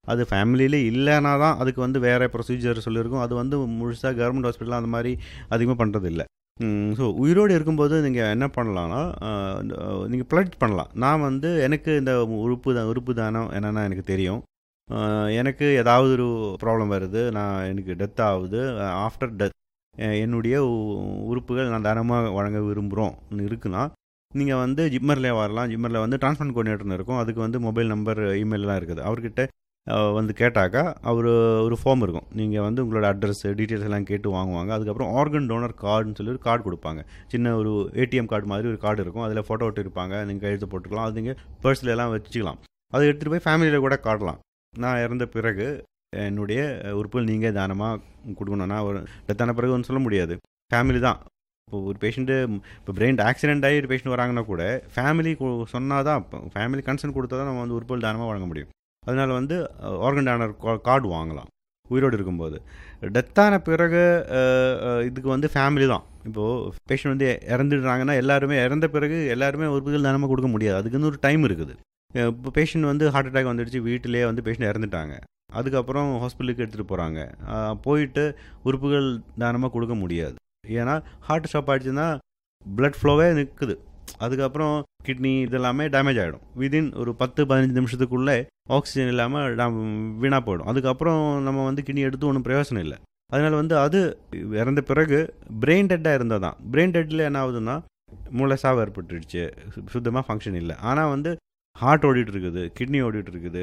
அது ஃபேமிலியிலே இல்லைனா தான் அதுக்கு வந்து வேறு ப்ரொசீஜர் சொல்லியிருக்கும். அது வந்து முழுசாக கவர்மெண்ட் ஹாஸ்பிட்டல் அந்த மாதிரி அதிகமாக பண்ணுறது இல்லை. ஸோ உயிரோடு இருக்கும்போது நீங்கள் என்ன பண்ணலான்னா, நீங்கள் ப்ளட் பண்ணலாம். நான் வந்து எனக்கு இந்த உறுப்பு தானம் என்னென்னா எனக்கு தெரியும். எனக்கு ஏதாவது ஒரு ப்ராப்ளம் வருது, எனக்கு டெத் ஆகுது, ஆஃப்டர் டெத் என்னுடைய உறுப்புகள் நான் தானமாக வழங்க விரும்புகிறோம் இருக்குன்னா, நீங்கள் வந்து ஜிப்மரில் வரலாம். ஜிப்மரில் வந்து டிரான்ஸ்பிளான்ட் கோஆர்டினேட்டர்னு இருக்கும். அதுக்கு வந்து மொபைல் நம்பர், இமெயிலெலாம் இருக்குது. அவர்கிட்ட வந்து கேட்டாக்கா ஒரு ஃபார்ம் இருக்கும். நீங்கள் வந்து உங்களோட அட்ரஸ் டீட்டெயில்ஸ் எல்லாம் கேட்டு வாங்குவாங்க. அதுக்கப்புறம் ஆர்கன் டோனர் கார்டுன்னு சொல்லி ஒரு கார்டு கொடுப்பாங்க. சின்ன ஒரு ஏடிஎம் கார்டு மாதிரி ஒரு கார்டு இருக்கும். அதில் ஃபோட்டோ ஒட்டிருப்பாங்க. நீங்கள் கையெழுத்து போட்டுக்கலாம். அது நீங்கள் பர்ஸில் எல்லாம் வச்சுக்கலாம். அதை எடுத்துகிட்டு போய் ஃபேமிலியில் கூட காட்டலாம். நான் இறந்த பிறகு என்னுடைய உறுப்புகள் நீங்கள் தானமாக கொடுக்கணும். நான் ஒரு டெத்தான பிறகு ஒன்று சொல்ல முடியாது. ஃபேமிலி தான். இப்போ ஒரு பேஷண்ட்டு இப்போ பிரெயின் ஆக்சிடென்ட் ஆகி ஒரு பேஷண்ட் வராங்கன்னா கூட ஃபேமிலி சொன்னால் தான், ஃபேமிலி கன்சர்ன் கொடுத்தா தான் நம்ம வந்து உறுப்புகள் தானமாக வழங்க முடியும். அதனால் வந்து ஆர்கன் டோனர் கார்டு வாங்கலாம் உயிரோடு இருக்கும்போது. டெத்தான பிறகு இதுக்கு வந்து ஃபேமிலி தான். இப்போது பேஷண்ட் வந்து இறந்துடுறாங்கன்னா இறந்த பிறகு எல்லாருமே உறுப்புகள் தானமாக கொடுக்க முடியாது. அதுக்குன்னு ஒரு டைம் இருக்குது. இப்போ பேஷண்ட் வந்து ஹார்ட் அட்டாக் வந்துடுச்சு, வீட்டிலே வந்து பேஷண்ட் இறந்துட்டாங்க. அதுக்கப்புறம் ஹாஸ்பிட்டலுக்கு எடுத்துகிட்டு போகிறாங்க. போயிட்டு உறுப்புகள் தானமாக கொடுக்க முடியாது. ஏன்னா ஹார்ட் ஸ்டாப் ஆகிடுச்சுன்னா பிளட் ஃப்ளோவே நிற்குது. அதுக்கப்புறம் கிட்னி இதெல்லாமே டேமேஜ் ஆகிடும். விதின் ஒரு 10-15 நிமிஷத்துக்குள்ளே ஆக்சிஜன் இல்லாமல் வீணாக போயிடும். அதுக்கப்புறம் நம்ம வந்து கிட்னி எடுத்து ஒன்றும் பிரயோசனம் இல்லை. அதனால் வந்து அது இறந்த பிறகு பிரெயின் டெட்டாக இருந்தால் தான். பிரெயின் டெட்டில் என்ன ஆகுதுன்னா மூளை சாவு ஏற்பட்டுடுச்சு, சுத்தமாக ஃபங்க்ஷன் இல்லை. ஆனால் வந்து ஹார்ட் ஓடிட்டு இருக்குது, கிட்னி ஓடிட்டு இருக்குது,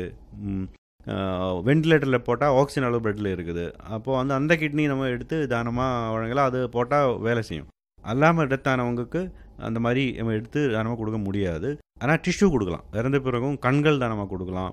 வெண்டிலேட்டரில் போட்டால் ஆக்சிஜன் அளவு பிளட்டில் இருக்குது. அப்போது வந்து அந்த கிட்னி நம்ம எடுத்து தானமாக வழங்கலாம். அது போட்டால் வேலை செய்யும். அல்லாமல் டெத் ஆனவங்களுக்கு அந்த மாதிரி நம்ம எடுத்து தானமாக கொடுக்க முடியாது. ஆனால் டிஷ்யூ கொடுக்கலாம். இறந்த பிறகும் கண்கள் தானமாக கொடுக்கலாம்,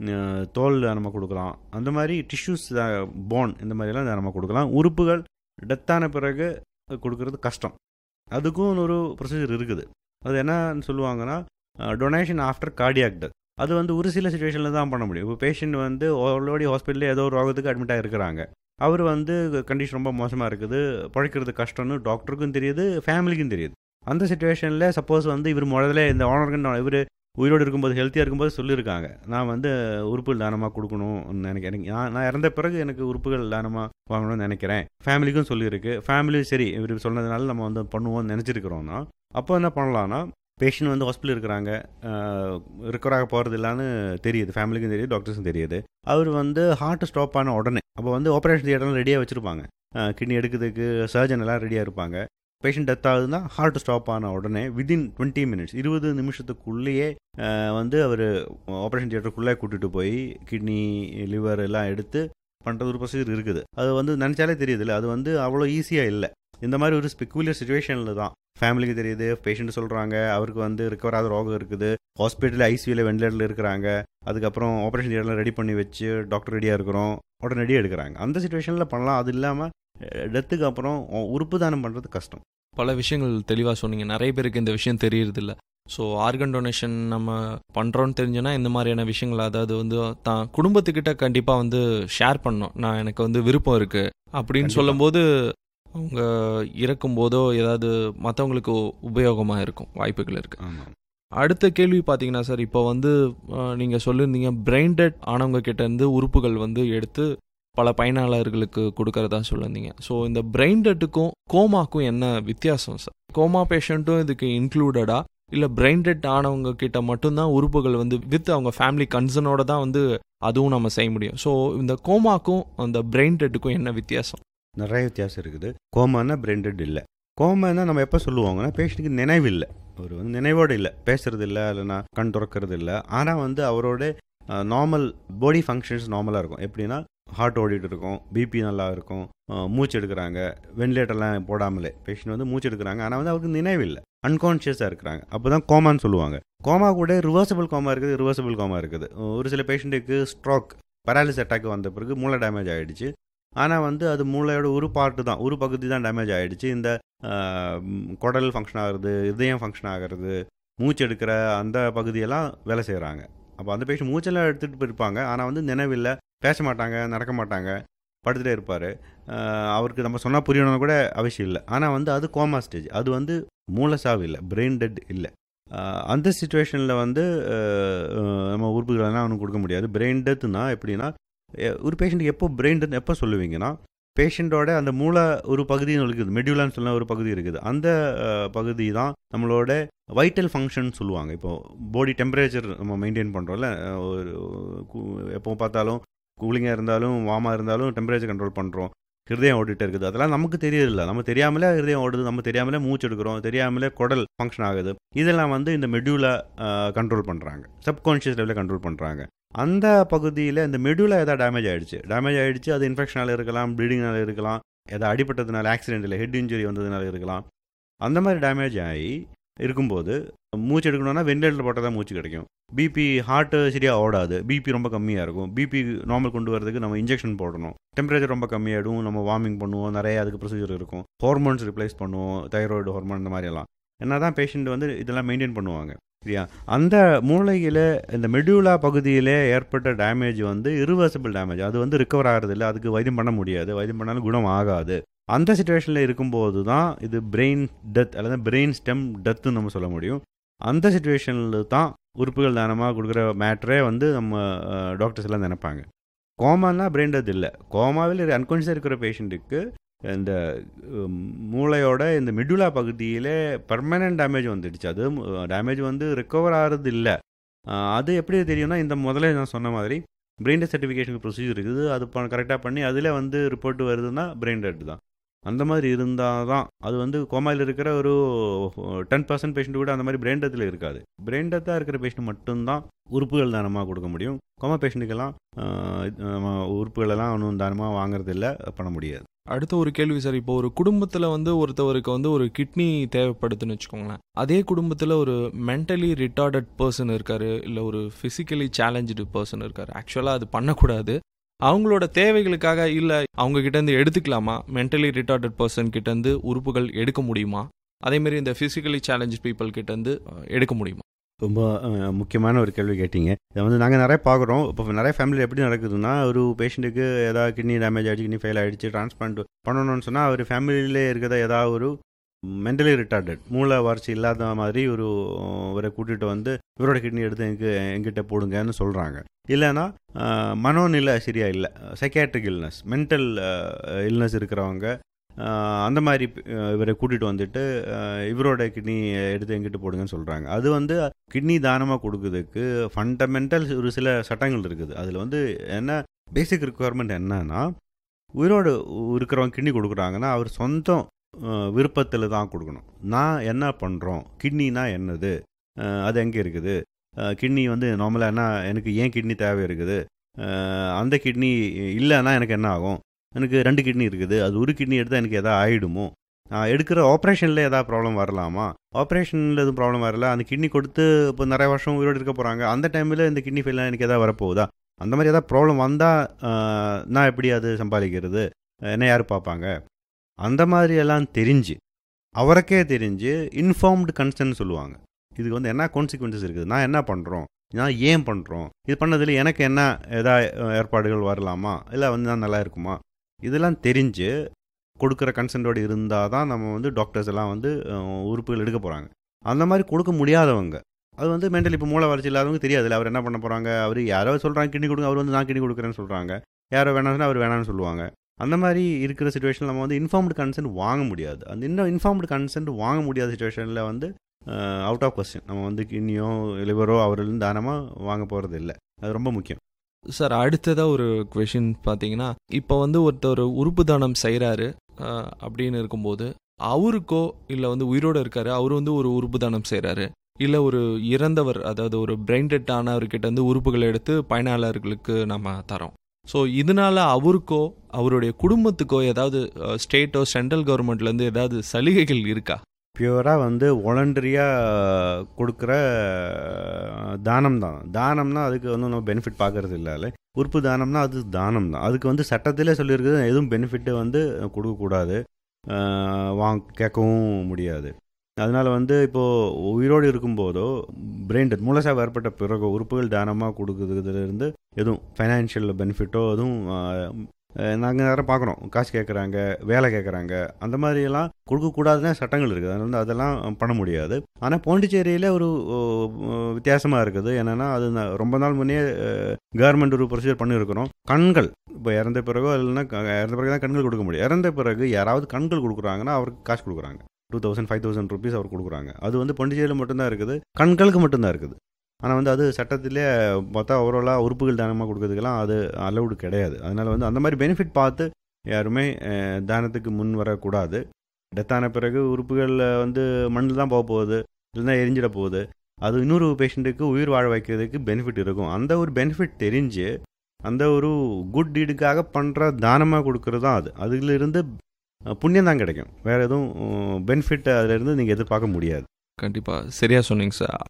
தோல் தானமாக கொடுக்கலாம். அந்த மாதிரி டிஷ்யூஸ், போன், இந்த மாதிரிலாம் தானமாக கொடுக்கலாம். உறுப்புகள் டெத்தான பிறகு கொடுக்கறது கஷ்டம். அதுக்கும் ஒரு ப்ரொசீஜர் இருக்குது. அது என்னன்னு சொல்லுவாங்கன்னா டொனேஷன் ஆஃப்டர் கார்டியாக் டெத். அது வந்து ஒரு சில சுச்சுவேஷனில் தான் பண்ண முடியும். இப்போ பேஷண்ட் வந்து ஆல்ரெடி ஹாஸ்பிட்டலில் ஏதோ ஒரு ரோகத்துக்கு அட்மிட்டாக இருக்கிறாங்க. அவர் வந்து கண்டிஷன் ரொம்ப மோசமாக இருக்குது, பழைக்கிறது கஷ்டம்னு டாக்டருக்கும் தெரியுது, ஃபேமிலிக்கும் தெரியுது. அந்த சுச்சுவேஷனில் சப்போஸ் வந்து இவர் முதல்ல இந்த ஆர்கன் இவர் உயிரோடு இருக்கும்போது ஹெல்த்தியாக இருக்கும்போது சொல்லியிருக்காங்க, நான் வந்து உறுப்புகள் தானமாக கொடுக்கணும்னு நினைக்கிறேன், நான் இறந்த பிறகு எனக்கு உறுப்புகள் தானமாக வாங்கணும்னு நினைக்கிறேன், ஃபேமிலிக்கும் சொல்லியிருக்கு. ஃபேமிலியும் சரி இவர் சொன்னதுனால நம்ம வந்து பண்ணுவோம்னு நினச்சிருக்கிறோன்னா, அப்போ என்ன பண்ணலான்னா, பேஷண்ட் வந்து ஹாஸ்பிட்டல் இருக்கிறாங்க, ரிக்கவராக போகிறது இல்லான்னு தெரியுது, ஃபேமிலிக்கும் தெரியுது, டாக்டர்ஸும் தெரியுது. அவர் வந்து ஹார்ட் ஸ்டாப் ஆன உடனே அப்போ வந்து ஆப்ரேஷன் தியேட்டர்லாம் ரெடியாக வச்சுருப்பாங்க, கிட்னி எடுக்கிறதுக்கு சர்ஜன் எல்லாம் ரெடியாக இருப்பாங்க. பேஷண்ட் டெத் ஆகுதுன்னா ஹார்ட் ஸ்டாப் ஆன உடனே வித்தின் 20 மினிட்ஸ் 20 நிமிஷத்துக்குள்ளேயே வந்து அவர் ஆப்ரேஷன் தியேட்டருக்குள்ளே கூட்டிகிட்டு போய் கிட்னி, லிவர் எல்லாம் எடுத்து பண்ணுறது ஒரு ப்ரொசீஜர் இருக்குது. அது வந்து நினச்சாலே தெரியுது இல்லை, அது வந்து அவ்வளோ ஈஸியாக இல்லை. இந்த மாதிரி ஒரு ஸ்பெக்குலர் சுச்சுவேஷனில் தான் ஃபேமிலிக்கு தெரியுது, பேஷண்ட் சொல்கிறாங்க அவருக்கு வந்து ரிக்கவர் ஆகிற ரோகம் இருக்குது, ஹாஸ்பிட்டலில் ஐசியூவில் வெண்டிலேட்டரில் இருக்கிறாங்க, அதுக்கப்புறம் ஆப்ரேஷன் தியேட்டரில் ரெடி பண்ணி வச்சு டாக்டர் ரெடியாக இருக்கிறோம், உடனடியாக எடுக்கிறாங்க. அந்த சுச்சுவேஷனில் பண்ணலாம். அது இல்லாமல் டெத்துக்கு அப்புறம் உறுப்பு தானம் பண்ணுறது கஷ்டம். பல விஷயங்கள் தெளிவாக சொன்னீங்க. நிறைய பேருக்கு இந்த விஷயம் தெரியறதில்ல. ஸோ ஆர்கன் டொனேஷன் நம்ம பண்ணுறோன்னு தெரிஞ்சோன்னா இந்த மாதிரியான விஷயங்கள், அதாவது வந்து தான் குடும்பத்துக்கிட்ட கண்டிப்பாக வந்து ஷேர் பண்ணணும், நான் எனக்கு வந்து விருப்பம் இருக்குது அப்படின்னு சொல்லும்போது அவங்க இறக்கும்போதோ ஏதாவது மற்றவங்களுக்கு உபயோகமாக இருக்கும், வாய்ப்புகள் இருக்குது. அடுத்த கேள்வி பார்த்தீங்கன்னா சார், இப்போ வந்து நீங்கள் சொல்லியிருந்தீங்க பிரெயின் டெட் ஆனவங்க கிட்டேருந்து உறுப்புகள் வந்து எடுத்து பல பயனாளர்களுக்கு கொடுக்கறதா சொல்லியிருந்தீங்க. ஸோ இந்த பிரெயின் டெட்டுக்கும் கோமாக்கும் என்ன வித்தியாசம் சார்? கோமா பேஷண்ட்டும் இதுக்கு இன்க்ளூடடா, இல்லை பிரெயின் டெட் ஆனவங்க கிட்ட மட்டும்தான் உறுப்புகள் வந்து வித் அவங்க ஃபேமிலி கன்சர்னோட தான் வந்து அதுவும் நம்ம செய்ய முடியும்? ஸோ இந்த கோமாக்கும் அந்த பிரெயின் டெட்டுக்கும் என்ன வித்தியாசம்? நிறைய வித்தியாசம் இருக்குது. கோமானா பிரெயின் டெட் இல்லை. கோமானா நம்ம எப்போ சொல்லுவாங்கன்னா பேஷண்ட்டுக்கு நினைவு இல்லை, அவர் வந்து நினைவோடு இல்லை, பேசுறது இல்லை, இல்லைனா கண் திறக்கிறது இல்லை. ஆனால் வந்து அவரோட நார்மல் பாடி ஃபங்க்ஷன்ஸ் நார்மலாக இருக்கும். எப்படின்னா ஹார்ட் ஓடிட்டு இருக்கும், பிபி நல்லா இருக்கும், மூச்சு எடுக்கிறாங்க, வெண்டிலேட்டர்லாம் போடாமலே பேஷண்ட் வந்து மூச்சு எடுக்கிறாங்க. ஆனால் வந்து அவருக்கு நினைவு இல்லை, அன்கான்ஷியஸாக இருக்கிறாங்க. அப்போ தான் கோமான்னு சொல்லுவாங்க. கோமா கூட ரிவர்சபிள் கோமா இருக்குது, ரிவர்சபிள் கோமா இருக்குது. ஒரு சில பேஷண்ட்டுக்கு ஸ்ட்ரோக், பேராலிசிஸ் அட்டாக் வந்த பிறகு மூளை டேமேஜ் ஆகிடுச்சு. ஆனால் வந்து அது மூளையோட ஒரு பார்ட்டு தான், ஒரு பகுதி தான் டேமேஜ் ஆகிடுச்சு. இந்த குடல் ஃபங்க்ஷன் ஆகிறது, இதயம் ஃபங்க்ஷன் ஆகிறது, மூச்சு எடுக்கிற அந்த பகுதியெல்லாம் வேலை செய்கிறாங்க. அப்போ அந்த பேஷண்ட் மூச்செல்லாம் எடுத்துகிட்டு போயிருப்பாங்க, ஆனால் வந்து நினைவில்லை, பேச மாட்டாங்க, நடக்க மாட்டாங்க, படுத்துகிட்டே இருப்பார். அவருக்கு நம்ம சொன்னால் புரியணும்னு கூட அவசியம் இல்லை. ஆனால் வந்து அது கோமா ஸ்டேஜ், அது வந்து மூளை சாவு இல்லை, பிரெயின் டெட் இல்லை. அந்த சுச்சுவேஷனில் வந்து நம்ம உறுப்புகளெல்லாம் ஒன்றும் கொடுக்க முடியாது. பிரெயின் டெத்துனா எப்படின்னா, ஒரு பேஷண்ட்டுக்கு எப்போ பிரெயின் டெத் எப்போ சொல்லுவீங்கன்னா, பேஷண்ட்டோட அந்த மூளை ஒரு பகுதி இருக்குது, மெடியூலான்னு சொன்ன ஒரு பகுதி இருக்குது. அந்த பகுதி தான் நம்மளோட வைட்டல் ஃபங்க்ஷன் சொல்லுவாங்க. இப்போ பாடி டெம்பரேச்சர் நம்ம மெயின்டைன் பண்ணுறோம்ல, ஒரு எப்போ பார்த்தாலும் கூலிங்காக இருந்தாலும் வார்மாக இருந்தாலும் டெம்பரேச்சர் கண்ட்ரோல் பண்ணுறோம். ஹிருதயம் ஓடிட்டு இருக்குது, அதெல்லாம் நமக்கு தெரியல. நம்ம தெரியாமலே ஹிருதயம் ஓடுது, நம்ம தெரியாமலே மூச்சு எடுக்கிறோம், தெரியாமலே குடல் ஃபங்க்ஷன் ஆகுது. இதெல்லாம் வந்து இந்த மெடியூலை கண்ட்ரோல் பண்ணுறாங்க, சப்கான்ஷியஸ் லெவலில் கண்ட்ரோல் பண்ணுறாங்க. அந்த பகுதியில் இந்த மெடியூலா எதாவது டேமேஜ் ஆகிடுச்சு, அது இன்ஃபெக்ஷனால் இருக்கலாம், ப்ளீடிங்னால இருக்கலாம், எதாவது அடிபட்டதுனால, ஆக்சிடென்ட்டில் ஹெட் இன்ஜுரி வந்ததுனால இருக்கலாம். அந்த மாதிரி டேமேஜ் ஆகி இருக்கும்போது மூச்சு எடுக்கணும்னா வெண்டிலேட்டர் போட்டால் தான் மூச்சு கிடைக்கும். பிபி ஹார்ட்டு சரியாக ஓடாது, பிபி ரொம்ப கம்மியாக இருக்கும். பிபி நார்மல் கொண்டு வரதுக்கு நம்ம இன்ஜெக்ஷன் போடணும். டெம்பரேச்சர் ரொம்ப கம்மியாகிடும், நம்ம வார்மிங் பண்ணுவோம், நிறைய அதுக்கு ப்ரொசீஜர் இருக்கும். ஹார்மோன்ஸ் ரிப்ளேஸ் பண்ணுவோம், தைராய்டு ஹார்மோன் இந்த மாதிரியெல்லாம். என்ன தான் பேஷண்ட் வந்து இதெல்லாம் மெயின்டைன் பண்ணுவாங்க சரியா. அந்த மூளையில் இந்த மெடியூலா பகுதியில் ஏற்பட்ட டேமேஜ் வந்து இரிவர்சிபிள் டேமேஜ், அது வந்து ரிகவர் ஆகிறதில்ல, அதுக்கு வைத்தியம் பண்ண முடியாது, வைத்தியம் பண்ணாலும் குணம் ஆகாது. அந்த சுச்சுவேஷனில் இருக்கும்போது தான் இது பிரெயின் டெத் அல்லது பிரெயின் ஸ்டெம் டெத்துன்னு நம்ம சொல்ல முடியும். அந்த சுச்சுவேஷனில் தான் உறுப்புகள் தானமாக கொடுக்குற மேட்ரே வந்து நம்ம டாக்டர்ஸ் எல்லாம் நினைப்பாங்க. கோமானா பிரெயின் டெத் இல்லை. கோமாவில் அன்கான்ஷியஸாக இருக்கிற பேஷண்ட்டுக்கு இந்த மூளையோட இந்த மெடுலா பகுதியில் பெர்மனன்ட் டேமேஜ் வந்துடுச்சு. அது டேமேஜ் வந்து ரிகவர் ஆகிறது இல்லை. அது எப்படி தெரியும்னா, இந்த முதல்ல நான் சொன்ன மாதிரி பிரெயின் டெத் சர்டிஃபிகேஷன் ப்ரொசீஜர் இருக்குது, அது கரெக்டாக பண்ணி அதில் வந்து ரிப்போர்ட் வருதுன்னா பிரெயின் டெட் தான். அந்த மாதிரி இருந்தால் தான் அது வந்து கோமாவில் இருக்கிற ஒரு 10% பேஷண்ட் கூட அந்த மாதிரி பிரெயின் டெத்தில் இருக்காது. பிரெயின் டெத்தாக இருக்கிற பேஷண்ட் மட்டும்தான் உறுப்புகள் தானமாக கொடுக்க முடியும். கோமா பேஷண்ட்டுக்கெல்லாம் உறுப்புகளெல்லாம் ஒன்றும் தானமாக வாங்குறது இல்லை, பண்ண முடியாது. அடுத்த ஒரு கேள்வி சார், இப்போ ஒரு குடும்பத்தில் வந்து ஒருத்தவருக்கு வந்து ஒரு கிட்னி தேவைப்படுதுன்னு வச்சுக்கோங்களேன். அதே குடும்பத்தில் ஒரு மென்டலி ரிட்டார்டட் பர்சன் இருக்காரு, இல்லை ஒரு ஃபிசிக்கலி சேலஞ்சு பர்சன் இருக்காரு. ஆக்சுவலாக அது பண்ணக்கூடாது. அவங்களோட தேவைகளுக்காக இல்லை அவங்க கிட்டேருந்து எடுத்துக்கலாமா? மென்டலி ரிட்டார்டட் பர்சன் கிட்டேருந்து உறுப்புகள் எடுக்க முடியுமா? அதேமாரி இந்த ஃபிசிக்கலி சேலஞ்சு பீப்புள் கிட்டேருந்து எடுக்க முடியுமா? ரொம்ப முக்கியமான ஒரு கேள்வி கேட்டிங்க. இதை வந்து நாங்கள் நிறைய பார்க்குறோம். இப்போ நிறைய ஃபேமிலி எப்படி நடக்குதுன்னா, ஒரு பேஷண்ட்டுக்கு ஏதாவது கிட்னி டேமேஜ் ஆகிடுச்சு, கிட்னி ஃபெயில் ஆகிடுச்சு, டிரான்ஸ்பிளான்ட் பண்ணணும்னு சொன்னால் அவர் ஃபேமிலியிலே இருக்கிறத ஏதாவது ஒரு மென்டலி ரிட்டார்டட் மூளை வளர்ச்சி இல்லாத மாதிரி இவரை கூட்டிகிட்டு வந்து இவரோட கிட்னி எடுத்து எங்கிட்ட போடுங்கன்னு சொல்கிறாங்க. இல்லைன்னா மனோநிலை சரியா இல்லை, சைக்காட்ரிக் இல்னஸ், மென்டல் இல்னஸ் இருக்கிறவங்க அந்த மாதிரி இவரை கூட்டிகிட்டு வந்துட்டு இவரோட கிட்னி எடுத்து எங்கிட்ட போடுங்கன்னு சொல்கிறாங்க. அது வந்து கிட்னி தானமாக கொடுக்குறதுக்கு ஃபண்டமெண்டல் ஒரு சில சட்டங்கள் இருக்குது. அதில் வந்து என்ன பேசிக் ரிக்குவயர்மெண்ட் என்னன்னா, உயிரோடு இருக்கிறவங்க கிட்னி கொடுக்குறாங்கன்னா அவர் சொந்தம் விருப்பத்தில் தான் கொடுக்கணும். நான் என்ன பண்ணுறோம், கிட்னினா என்னது, அது எங்கே இருக்குது, கிட்னி வந்து நார்மலாக என்ன, எனக்கு ஏன் கிட்னி தேவை இருக்குது, அந்த கிட்னி இல்லைன்னா எனக்கு என்ன ஆகும், எனக்கு 2 கிட்னி இருக்குது, அது ஒரு கிட்னி எடுத்தால் எனக்கு எதாவது ஆகிடுமோ, எடுக்கிற ஆப்ரேஷனில் எதாவது ப்ராப்ளம் வரலாமா, ஆப்ரேஷனில் எதுவும் ப்ராப்ளம் வரல, அந்த கிட்னி கொடுத்து இப்போ நிறைய வருஷம் உயிரோடு இருக்க போகிறாங்க, அந்த டைமில் இந்த கிட்னி ஃபெயிலாக எனக்கு எதாவது வரப்போகுதா, அந்த மாதிரி எதாவது ப்ராப்ளம் வந்தால் நான் எப்படி அது சம்பாதிக்கிறது, என்ன யார் பார்ப்பாங்க, அந்த மாதிரி எல்லாம் தெரிஞ்சு அவருக்கே தெரிஞ்சு இன்ஃபார்ம்டு கன்சென்ட் சொல்லுவாங்க. இதுக்கு வந்து என்ன கான்சிக்வன்சஸ் இருக்குது, நான் என்ன பண்ணுறோம், நான் ஏன் பண்ணுறோம், இது பண்ணதில் எனக்கு என்ன ஏதாவது ஏற்பாடுகள் வரலாமா, இல்லை வந்து நான் நல்லா இருக்குமா, இதெல்லாம் தெரிஞ்சு கொடுக்குற கன்சென்ட்டோடு இருந்தால் தான் நம்ம வந்து டாக்டர்ஸ் எல்லாம் வந்து உறுப்புகள் எடுக்க போகிறாங்க. அந்த மாதிரி கொடுக்க முடியாதவங்க, அது வந்து மென்டல் இப்போ மூளை வளர்ச்சி இல்லாதவங்க தெரியாதுல்ல, அவர் என்ன பண்ண போகிறாங்க, அவர் யாரோ சொல்கிறாங்க கிட்னி கொடுங்க, அவர் வந்து நான் கிட்னி கொடுக்குறேன்னு சொல்கிறாங்க, யாரோ வேணாம்னா அவர் வேணான்னு சொல்லுவாங்க. அந்த மாதிரி இருக்கிற சுச்சுவேஷனில் நம்ம வந்து இன்ஃபார்ம்டு கன்சென்ட் வாங்க முடியாது. அந்த இன்ஃபார்ம்டு கன்சென்ட் வாங்க முடியாத சுச்சுவேஷனில் வந்து அவுட் ஆஃப் கொஸ்டின் நம்ம வந்து கிட்னியோ லிவரோ அவர்லேருந்து தானமாக வாங்க போகிறது இல்லை. அது ரொம்ப முக்கியம். சார், அடுத்ததாக ஒரு கொஷின் பார்த்தீங்கன்னா, இப்போ வந்து ஒருத்தர் உறுப்பு தானம் செய்கிறாரு அப்படின்னு இருக்கும்போது அவருக்கோ இல்லை வந்து உயிரோடு இருக்காரு, அவர் வந்து ஒரு உறுப்பு தானம் செய்கிறாரு, இல்லை ஒரு இறந்தவர் அதாவது ஒரு பிரெயின் டெட் ஆனவர்கிட்ட வந்து உறுப்புகளை எடுத்து பயனாளர்களுக்கு நம்ம தரோம். ஸோ இதனால அவருக்கோ அவருடைய குடும்பத்துக்கோ ஏதாவது ஸ்டேட்டோ சென்ட்ரல் கவர்மெண்ட்லேருந்து ஏதாவது சலுகைகள் இருக்கா? பியூராக வந்து வாலண்டரியாக கொடுக்குற தானம்னா அதுக்கு வந்து நம்ம பெனிஃபிட் பார்க்கறது இல்லை. உறுப்பு தானம்னா அது தானம் தான். அதுக்கு வந்து சட்டத்திலே சொல்லியிருக்குது எதுவும் பெனிஃபிட்டு வந்து கொடுக்கக்கூடாது, கேட்கவும் முடியாது. அதனால் வந்து இப்போது உயிரோடு இருக்கும்போதோ பிரெயின் டெத் மூலசாவு ஏற்பட்ட பிறகு உறுப்புகள் தானமாக கொடுக்குறதுலேருந்து எதுவும் ஃபைனான்ஷியல் பெனிஃபிட்டோ எதுவும் நாங்கள் நேரம் பார்க்குறோம், காசு கேட்குறாங்க, வேலை கேட்குறாங்க, அந்த மாதிரியெல்லாம் கொடுக்கக்கூடாதுன்னு சட்டங்கள் இருக்குது. அதனால அதெல்லாம் பண்ண முடியாது. ஆனால் பாண்டிச்சேரியில் ஒரு வித்தியாசமாக இருக்குது. என்னென்னா அது ரொம்ப நாள் முன்னே கவர்மெண்ட் ஒரு ப்ரொசீஜர் பண்ணியிருக்கிறோம். கண்கள் இப்போ இறந்த பிறகோ இல்லைன்னா இறந்த பிறகு தான் கண்கள் கொடுக்க முடியும். இறந்த பிறகு யாராவது கண்கள் கொடுக்குறாங்கன்னா அவருக்கு காசு கொடுக்குறாங்க. 2000 5000 ருபீஸ் அவர் கொடுக்குறாங்க. அது வந்து பாண்டிச்சேரியில் மட்டும்தான் இருக்குது, கண்களுக்கு மட்டும்தான் இருக்குது. ஆனால் அது சட்டத்திலே பார்த்தா ஓவராலாக உறுப்புகள் தானமாக கொடுக்கறதுக்கெல்லாம் அது அலவுடு கிடையாது. அதனால் அந்த மாதிரி பெனிஃபிட் பார்த்து யாருமே தானத்துக்கு முன் வரக்கூடாது. டெத்தான பிறகு உறுப்புகள் மண்ணில் தான் போக போகுது, இல்லைன்னா எரிஞ்சிட போகுது. அது இன்னொரு பேஷண்ட்டுக்கு உயிர் வாழ வைக்கிறதுக்கு பெனிஃபிட் இருக்கும். அந்த ஒரு பெனிஃபிட் தெரிஞ்சு அந்த ஒரு குட் டீடுக்காக பண்ணுற தானமாக கொடுக்கறது தான் அது. அதிலிருந்து புண்ணியம் தான் கிடைக்கும், வேறு எதுவும் பெனிஃபிட் அதிலிருந்து நீங்கள் எதிர்பார்க்க முடியாது. கண்டிப்பாக சரியாக சொன்னீங்க சார்.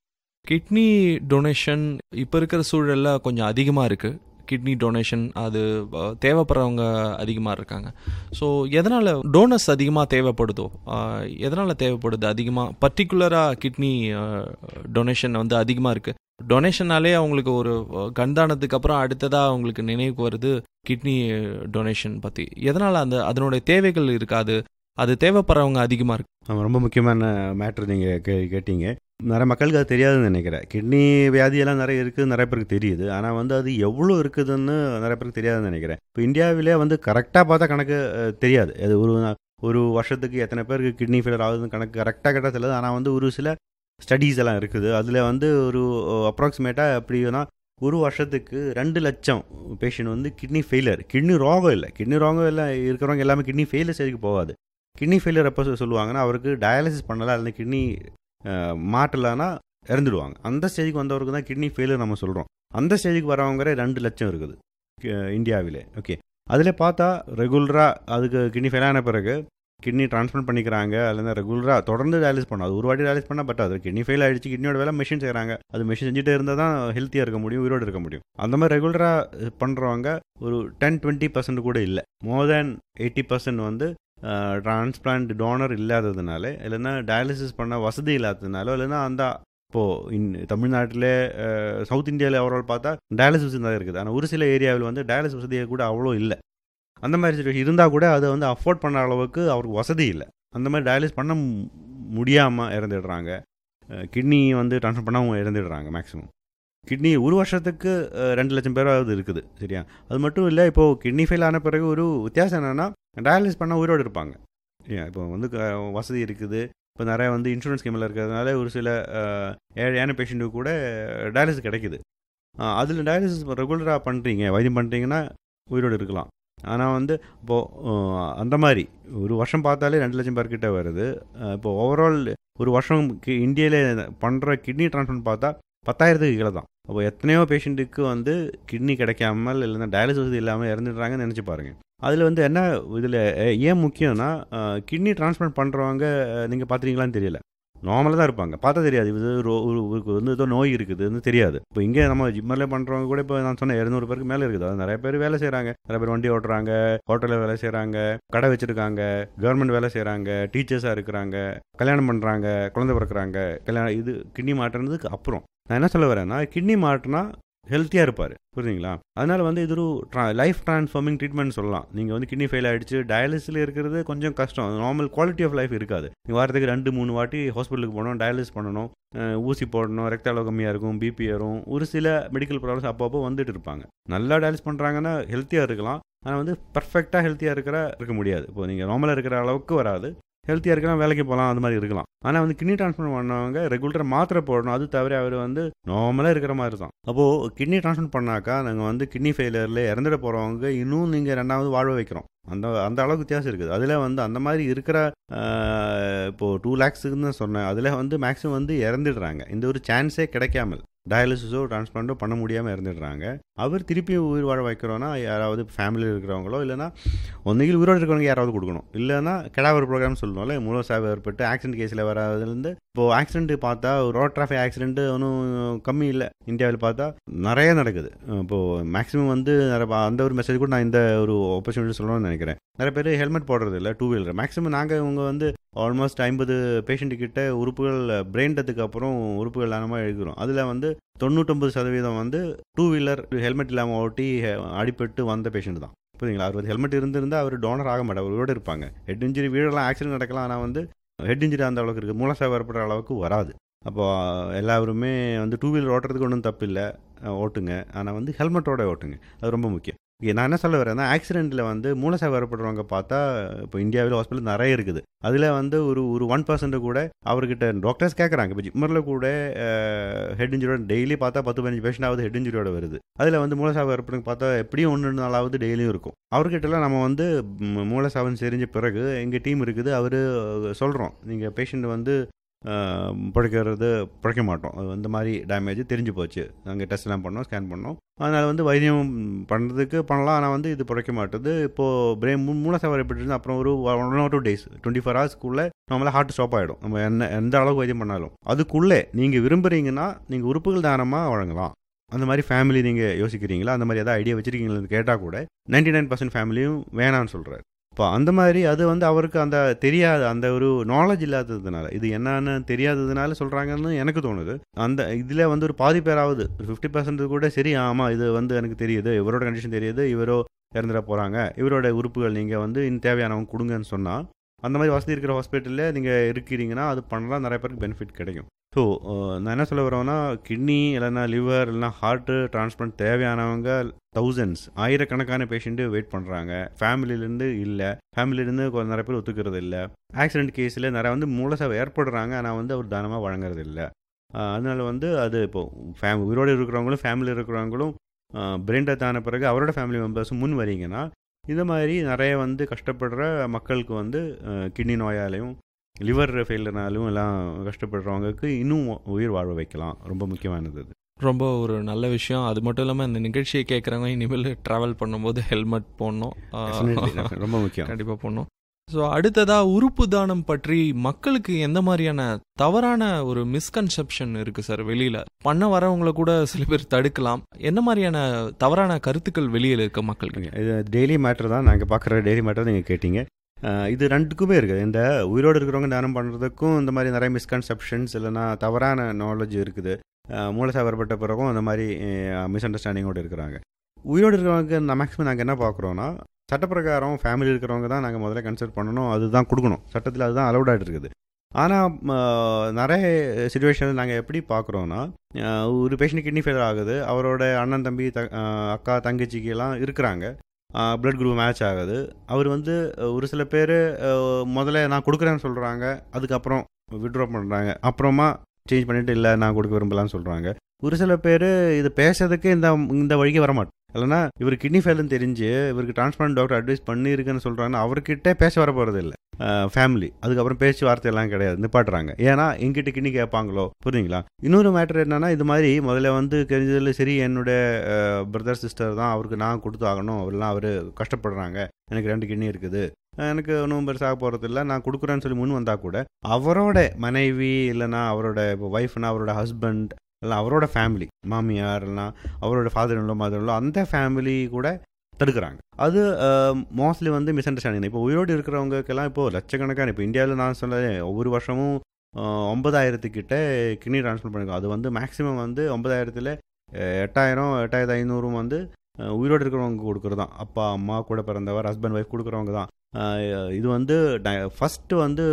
கிட்னி டொனேஷன் இப்போ இருக்கிற சூழலில் கொஞ்சம் அதிகமாக இருக்குது. கிட்னி டொனேஷன் அது தேவைப்படுறவங்க அதிகமாக இருக்காங்க. ஸோ எதனால் டோனர்ஸ் அதிகமாக தேவைப்படுதோ, எதனால் தேவைப்படுது அதிகமாக? பர்டிகுலராக கிட்னி டொனேஷன் அதிகமாக இருக்குது. டொனேஷனாலே அவங்களுக்கு ஒரு கண்தானத்துக்கு அப்புறம் அடுத்ததாக அவங்களுக்கு நினைவுக்கு வருது கிட்னி டொனேஷன் பற்றி. எதனால் அதனுடைய தேவைகள் இருக்காது, அது தேவைப்படுறவங்க அதிகமாக இருக்குது? ரொம்ப முக்கியமான மேட்ரு நீங்கள் கேட்டீங்க. நிறைய மக்களுக்கு அது தெரியாதுன்னு நினைக்கிறேன். கிட்னி வியாதியெல்லாம் நிறைய இருக்குது, நிறைய பேருக்கு தெரியுது. ஆனால் அது எவ்வளோ இருக்குதுன்னு நிறைய பேருக்கு தெரியாதுன்னு நினைக்கிறேன். இப்போ இந்தியாவிலே கரெக்டாக பார்த்தா கணக்கு தெரியாது. அது ஒரு வருஷத்துக்கு எத்தனை பேருக்கு கிட்னி ஃபெயிலியர் ஆகுதுன்னு கணக்கு கரெக்டாக கேட்டால் தெரியாது. ஆனால் ஒரு சில ஸ்டடீஸ் எல்லாம் இருக்குது. அதில் ஒரு அப்ராக்சிமேட்டாக எப்படின்னா ஒரு வருஷத்துக்கு 2 லட்சம் பேஷண்ட் கிட்னி ஃபெயிலியர், கிட்னி ரோகம் இல்லை இருக்கிறவங்க எல்லாமே கிட்னி ஃபெயிலியர் ஸ்டேஜுக்கு போகாது. கிட்னி ஃபெயிலியர் எப்போ சொல்லுவாங்கன்னா அவருக்கு டயாலிசிஸ் பண்ணலாம், இல்லை கிட்னி மாட்டலான்னா இறந்துடுவாங்க. அந்த ஸ்டேஜுக்கு வந்தவருக்கு தான் கிட்னி ஃபெயிலியர் நம்ம சொல்கிறோம். அந்த ஸ்டேஜுக்கு வரவங்க 2 லட்சம் இருக்குது இந்தியாவிலே. ஓகே, அதில் பார்த்தா ரெகுலராக அதுக்கு கிட்னி ஃபெயில் ஆன பிறகு கிட்னி டிரான்ஸ்பிளான்ட் பண்ணிக்கிறாங்க. இல்லைன்னா ரெகுலராக தொடர்ந்து டயாலிஸ் பண்ணோம். அது ஒரு வாட்டி டயாலிஸ் பண்ணால் பட் அது கிட்னி ஃபெயில் ஆகிடுச்சு, கிட்னியோட வேலை மெஷின் செய்கிறாங்க. அது மெஷின் செஞ்சுட்டே இருந்தால் தான் ஹெல்த்தியாக இருக்க முடியும், உயிரோடு இருக்க முடியும். அந்த மாதிரி ரெகுலராக பண்ணுறவங்க ஒரு 10-20% கூட இல்லை. மோர் தேன் 80% டிரான்ஸ்பிளான்ட் டோனர் இல்லாததுனால, இல்லைன்னா டயாலிசிஸ் பண்ண வசதி இல்லாததுனால, இல்லைன்னா இப்போது தமிழ்நாட்டில் சவுத் இந்தியாவில் ஓவரால் பார்த்தா டயாலிசிஸ் வசதி தான் இருக்குது. ஆனால் ஒரு சில ஏரியாவில் டயாலிசிஸ் வசதியை கூட அவ்வளோ இல்லை. அந்த மாதிரி சுச்சுவேஷன் இருந்தால் கூட அதை அஃபோர்ட் பண்ண அளவுக்கு அவருக்கு வசதி இல்லை. அந்த மாதிரி டயாலிசிஸ் பண்ண முடியாமல் இறந்துடுறாங்க. கிட்னி ட்ரான்ஸ்ஃபர் பண்ண அவங்க இறந்துடுறாங்க. மேக்ஸிமம் கிட்னி ஒரு வருஷத்துக்கு 2 லட்சம் பேராவது இருக்குது. சரியா? அது மட்டும் இல்லை, இப்போது கிட்னி ஃபெயில் ஆன பிறகு ஒரு வித்தியாசம் என்னென்னா டயாலிசிஸ் பண்ண உயிரோடு இருப்பாங்க. இப்போ வசதி இருக்குது. இப்போ நிறைய இன்சூரன்ஸ் ஸ்கீமில் இருக்கிறதுனால ஒரு சில ஏழையான பேஷண்ட்டுக்கு கூட டயாலிசிஸ் கிடைக்குது. அதில் டயாலிசிஸ் ரெகுலராக பண்ணுறீங்க, வைத்தியம் பண்ணுறீங்கன்னா உயிரோடு இருக்கலாம். ஆனால் இப்போது அந்த மாதிரி ஒரு வருஷம் பார்த்தாலே 2 லட்சம் பேர்கிட்ட வருது. இப்போது ஓவரால் ஒரு வருஷம் இந்தியாவில் பண்ணுற கிட்னி டிரான்ஸ்பிளான்ட் பார்த்தா 10,000க்கு கீழே தான். அப்போ எத்தனையோ பேஷண்ட்டுக்கு கிட்னி கிடைக்காமல் இல்லைன்னா டயாலிசிஸ் வசதி இல்லாமல் இறந்துடுறாங்கன்னு நினச்சி பாருங்கள். அதில் என்ன இதில் ஏன் முக்கியம்னா, கிட்னி டிரான்ஸ்பிளான்ட் பண்ணுறவங்க நீங்கள் பார்த்துறீங்களான்னு தெரியல, நார்மலாக தான் இருப்பாங்க, பார்த்தா தெரியாது இது ஏதோ நோய் இருக்குதுன்னு தெரியாது. இப்போ இங்கே நம்ம ஜிம்மரில் பண்ணுறவங்க கூட இப்போ நான் சொன்ன 200 பேருக்கு மேலே இருக்குது. அது நிறைய பேர் வேலை செய்கிறாங்க, நிறைய பேர் வண்டி ஓட்டுறாங்க, ஹோட்டலில் வேலை செய்கிறாங்க, கடை வச்சுருக்காங்க, கவர்மெண்ட் வேலை செய்கிறாங்க, டீச்சர்ஸாக இருக்கிறாங்க, கல்யாணம் பண்ணுறாங்க, குழந்தை பிறக்கிறாங்க. இது கிட்னி மாட்டுறதுக்கு அப்புறம் நான் என்ன சொல்ல வரேன்னா, கிட்னி மாட்டினா ஹெல்த்தியாக இருப்பார். புரியுதுங்களா? அதனால் இது ஒரு லைஃப் டிரான்ஸ்ஃபார்மிங் ட்ரீட்மெண்ட் சொல்லலாம். நீங்கள் கிட்னி ஃபெயில் ஆகிடுச்சு டயாலிசிஸில் இருக்கிறது கொஞ்சம் கஷ்டம், நார்மல் குவாலிட்டி ஆஃப் லைஃப் இருக்காது. நீங்கள் வாரத்துக்கு 2-3 வாட்டி ஹாஸ்பிட்டலுக்கு போகணும், டயாலிசிஸ் பண்ணணும், ஊசி போடணும், ரத்த அளவு கம்மியாக இருக்கும், பிபி ஏறும், ஒரு சில மெடிக்கல் ப்ராப்ளம்ஸ் அப்பப்போ வந்துட்டு இருப்பாங்க. நல்லா டயாலிசிஸ் பண்ணுறாங்கன்னா ஹெல்த்தியாக இருக்கலாம். ஆனால் பர்ஃபெக்டாக ஹெல்த்தியாக இருக்க முடியாது. இப்போ நீங்கள் நார்மலாக இருக்கிற அளவுக்கு வராது. ஹெல்த்தியாக இருக்கலாம், வேலைக்கு போகலாம், அது மாதிரி இருக்கலாம். ஆனால் கிட்னி டிரான்ஸ்பிளான்ட் பண்ணவங்க ரெகுலராக மாத்திரை போடணும். அது தவிர அவர் நார்மலாக இருக்கிற மாதிரி தான். அப்போது கிட்னி டிரான்ஸ்பிளான்ட் பண்ணாக்கா நாங்கள் கிட்னி ஃபெயிலியரில் இறந்துட போகிறவங்க இன்னும் நீங்கள் 2வது வாழ வைக்கிறோம். அந்த அளவுக்கு வித்தியாசம் இருக்குது. அதில் அந்த மாதிரி இருக்கிற இப்போது 2 lakhsன்னு தான் சொன்னேன். அதில் மேக்ஸிமம் இறந்துடுறாங்க. இந்த ஒரு சான்ஸே கிடைக்காமல் டயாலிசிஸோ டிரான்ஸ்பிளான்ட்டோ பண்ண முடியாமல் இறந்துடுறாங்க. அவர் திருப்பி உயிர் வாழ வைக்கிறோன்னா யாராவது ஃபேமிலியில் இருக்கிறவங்களோ, இல்லைனா ஒன்றுகில் உயிரோடு இருக்கிறவங்க யாராவது கொடுக்கணும். இல்லைன்னா கெடாவர் ப்ரோக்ராம் சொல்லணும்ல, மூல சாவு ஏற்பட்டு ஆக்சிடென்ட் கேஸில் வராதுலேருந்து. இப்போது ஆக்சிடென்ட் பார்த்தா ரோட் டிராஃபிக் ஆக்சிடென்ட் ஒன்றும் கம்மி இல்லை. இந்தியாவில் பார்த்தா நிறைய நடக்குது. இப்போது மேக்ஸிமம் அந்த ஒரு மெசேஜ் கூட நான் இந்த ஒரு ஆப்பர்ச்சுனிட்டி சொல்லணும்னு நினைக்கிறேன். நிறைய பேர் ஹெல்மெட் போடுறது இல்லை, 2 வீலர். மேக்ஸிமம் நாங்கள் இவங்க ஆல்மோஸ்ட் 50 பேஷண்ட்டு கிட்ட உறுப்புகள் பிரெயின் டெத்துக்கு அப்புறம் உறுப்புகள் தானமாக எழுதுகிறோம். அதில் 99% 2 வீலர் ஹெல்மெட் இல்லாமல் ஓட்டி அடிபட்டு வந்த பேஷண்ட் தான். புரியுங்களா? அவர் ஹெல்மெட் இருந்திருந்தால் அவர் டோனர் ஆக மாட்டார், அவரோட இருப்பாங்க. ஹெட் இன்ஜுரி வீழலாம், ஆக்சிடென்ட் நடக்கலாம், ஆனால் வந்து ஹெட் இன்ஜுரி அந்த அளவுக்கு இருக்குது, மூலசாவு ஏற்படுற அளவுக்கு வராது. அப்போ எல்லாருமே வந்து டூ வீலர் ஓட்டுறதுக்கு ஒன்றும் தப்பு இல்லை, ஓட்டுங்க. ஆனால் வந்து ஹெல்மெட்டோட ஓட்டுங்க, அது ரொம்ப முக்கியம். நான் என்ன சொல்ல வரேன்னா, ஆக்சிடெண்ட்டில் வந்து மூலசாவு ஏற்படுறவங்க பார்த்தா இப்போ இந்தியாவில் ஹாஸ்பிட்டல் நிறைய இருக்குது. அதில் வந்து ஒரு 1% கூட அவர்கிட்ட டாக்டர்ஸ் கேட்குறாங்க. இப்போ ஜிம்மரில் கூட ஹெட் இன்ஜுரியோட டெய்லி பார்த்தா 10-15 பேஷண்ட் ஆகுது ஹெட் இன்ஜுரியோட வருது. அதில் வந்து மூலசாவு ஏற்படுறவங்க பார்த்தா எப்படியும் 1-2 டெய்லியும் இருக்கும். அவர்கிட்டலாம் நம்ம வந்து மூலசாவுன்னு தெரிஞ்ச பிறகு எங்கள் டீம் இருக்குது, அவர் சொல்கிறோம், நீங்கள் பேஷண்ட் வந்து பிழைக்க மாட்டோம், அது இந்த மாதிரி டேமேஜ் தெரிஞ்சு போச்சு, நாங்கள் டெஸ்ட்லாம் பண்ணோம், ஸ்கேன் பண்ணோம், அதனால் வந்து வைத்தியம் பண்ணுறதுக்கு பண்ணலாம், ஆனால் வந்து இது பிழைக்க மாட்டுது. இப்போது பிரெயின் மூலசாவு ஏற்பட்டு அப்புறம் ஒரு 1 or 2 days 24 hours நம்மளால் ஹார்ட் ஸ்டாப் ஆகிடும். நம்ம எந்த அளவுக்கு வைத்தியம் பண்ணாலும் அதுக்குள்ளே நீங்கள் விரும்புகிறீங்கன்னா நீங்கள் உறுப்புகள் தானமாக வழங்கலாம். அந்த மாதிரி ஃபேமிலி நீங்கள் யோசிக்கிறீங்களா, அந்த மாதிரி எதாவது ஐடியா வச்சுருக்கீங்களான்னு கேட்டால் கூட 99% ஃபேமிலியும் வேணான்னு சொல்கிறார். இப்போ அந்த மாதிரி அது வந்து அவருக்கு அந்த தெரியாது, அந்த ஒரு நாலேஜ் இல்லாததுனால, இது என்னன்னு தெரியாததுனால சொல்கிறாங்கன்னு எனக்கு தோணுது. அந்த இதில் வந்து ஒரு பாதி பேராவது 50% கூட சரி, ஆமாம் இது வந்து எனக்கு தெரியுது, இவரோட கண்டிஷன் தெரியுது, இவரோ இறந்துட போகிறாங்க, இவரோட உறுப்புகள் நீங்கள் வந்து தேவையானவங்க கொடுங்கன்னு சொன்னால், அந்த மாதிரி வசதி இருக்கிற ஹாஸ்பிட்டலில் நீங்கள் இருக்கிறீங்கன்னா அது பண்ணலாம், நிறைய பேருக்கு பெனிஃபிட் கிடைக்கும். ஸோ நான் என்ன சொல்ல வரேன்னா, கிட்னி இல்லைன்னா லிவர் இல்லைனா ஹார்ட்டு டிரான்ஸ்பிளான்ட் தேவையானவங்க தௌசண்ட்ஸ், ஆயிரக்கணக்கான பேஷண்ட்டு வெயிட் பண்ணுறாங்க. ஃபேமிலியிலேருந்து இல்லை, ஃபேமிலியிலேருந்து நிறைய பேர் ஒத்துக்கிறது இல்லை. ஆக்சிடென்ட் கேஸில் நிறைய வந்து மூலசாவு ஏற்படுறாங்க, ஆனால் வந்து அவர் தானமாக வழங்குறது இல்லை. அதனால் வந்து அது இப்போது உயிரோடு இருக்கிறவங்களும் ஃபேமிலி இருக்கிறவங்களும் பிரெயின் டெத் ஆன பிறகு அவரோட ஃபேமிலி மெம்பர்ஸும் முன் வரீங்கன்னா, இந்த மாதிரி நிறைய வந்து கஷ்டப்படுற மக்களுக்கு வந்து கிட்னி நோயாலையும் லிவர் ஃபெயிலர்னாலும் எல்லாம் கஷ்டப்படுறவங்களுக்கு இன்னும் உயிர் வாழ வைக்கலாம். ரொம்ப முக்கியமானது அது. ரொம்ப ஒரு நல்ல விஷயம். அது மட்டும் இல்லாமல் இந்த நிகழ்ச்சியை கேட்குறவங்க இனிமேல் ட்ராவல் பண்ணும்போது ஹெல்மெட் போடணும், ரொம்ப முக்கியம், கண்டிப்பாக போடணும். ஸோ அடுத்ததாக உறுப்பு தானம் பற்றி மக்களுக்கு எந்த மாதிரியான தவறான ஒரு மிஸ்கன்செப்ஷன் இருக்குது சார்? வெளியில் பண்ண வரவங்களை கூட சில பேர் தடுக்கலாம். என்ன மாதிரியான தவறான கருத்துக்கள் வெளியில் இருக்க மக்களுக்கு? இது டெய்லி மேட்டர் தான், நாங்கள் பார்க்குற டெய்லி மேட்டர் நீங்கள் கேட்டீங்க. இது ரெண்டுக்குமே இருக்குது. இந்த உயிரோடு இருக்கிறவங்க தானம் பண்ணுறதுக்கும் இந்த மாதிரி நிறைய மிஸ்கன்செப்ஷன்ஸ் இல்லைனா தவறான நாலேஜ் இருக்குது. மூலசாவு ஏற்பட்ட பிறகும் அந்த மாதிரி மிஸ் அண்டர்ஸ்டாண்டிங்கோடு இருக்கிறாங்க. உயிரோடு இருக்கிறவங்க மேக்ஸிமம் நாங்கள் என்ன பார்க்குறோன்னா, சட்டப்பிரகாரம் ஃபேமிலி இருக்கிறவங்க தான் நாங்கள் முதல்ல கன்சிடர் பண்ணணும், அதுதான் கொடுக்கணும், சட்டத்தில் அதுதான் அலௌடாக இருக்குது. ஆனால் நிறைய சுச்சுவேஷனில் நாங்கள் எப்படி பார்க்குறோன்னா, ஒரு பேஷண்ட் கிட்னி ஃபெயிலியர் ஆகுது, அவரோட அண்ணன் தம்பி அக்கா தங்கச்சிக்கெல்லாம் இருக்கிறாங்க, பிளட் குரூப் மேட்ச் ஆகுது. அவர் வந்து ஒரு சில பேர் முதல்ல நான் கொடுக்குறேன்னு சொல்கிறாங்க, அதுக்கப்புறம் விட்ரா பண்ணுறாங்க, அப்புறமா சேஞ்ச் பண்ணிவிட்டு இல்லை நான் கொடுக்க விரும்பலான்னு சொல்கிறாங்க. ஒரு சில பேர் இது பேசுறதுக்கு இந்த வழிக்கு வரமாட்டோம். இல்லைனா இவர் கிட்னி ஃபெயில்னு தெரிஞ்சு இவருக்கு டிரான்ஸ்பிளான்ட் டாக்டர் அட்வைஸ் பண்ணியிருக்குன்னு சொல்கிறாங்கன்னா அவர்கிட்ட பேச வர போகிறது இல்லை ஃபேமிலி. அதுக்கப்புறம் பேச்சு வார்த்தையெல்லாம் கிடையாது, நிப்பாட்டுறாங்க. ஏன்னா எங்கிட்ட கிட்னி கேட்பாங்களோ, புரியுங்களா? இன்னொரு மேட்டர் என்னன்னா, இது மாதிரி முதல்ல வந்து தெரிஞ்சதில் சரி என்னோட பிரதர் சிஸ்டர் தான், அவருக்கு நான் கொடுத்து ஆகணும், அவரெல்லாம் அவர் கஷ்டப்படுறாங்க, எனக்கு 2 கிட்னி இருக்குது, எனக்கு ஒன்றும் பெருசாக போகிறது இல்லை, நான் கொடுக்குறேன்னு சொல்லி முன் வந்தால் கூட அவரோட மனைவி இல்லைனா அவரோட இப்போ ஒய்ஃப்னா அவரோட ஹஸ்பண்ட் இல்லை அவரோட ஃபேமிலி, மாமியார் இல்லைனா அவரோட ஃபாதர் இல்லோ மதர் இல்லோ அந்த ஃபேமிலி கூட தடுக்கிறாங்க. அது மோஸ்ட்லி வந்து மிஸ் அண்டர்ஸ்டாண்டிங். இப்போ உயிரோடு இருக்கிறவங்களுக்கெல்லாம் இப்போது லட்சக்கணக்கான, இப்போ இந்தியாவில் நான் சொல்ல ஒவ்வொரு வருஷமும் 9,000 கிட்ட கிட்னி ட்ரான்ஸ்பிளான்ட் பண்ணிருக்கோம். அது வந்து மேக்ஸிமம் வந்து 9,000ல் 8,000 8,500 வந்து உயிரோடு இருக்கிறவங்க கொடுக்குறது தான். அப்பா அம்மா கூட பிறந்தவர் ஹஸ்பண்ட் ஒய்ஃப் கொடுக்குறவங்க தான். இது வந்து ஃபஸ்ட்டு வந்து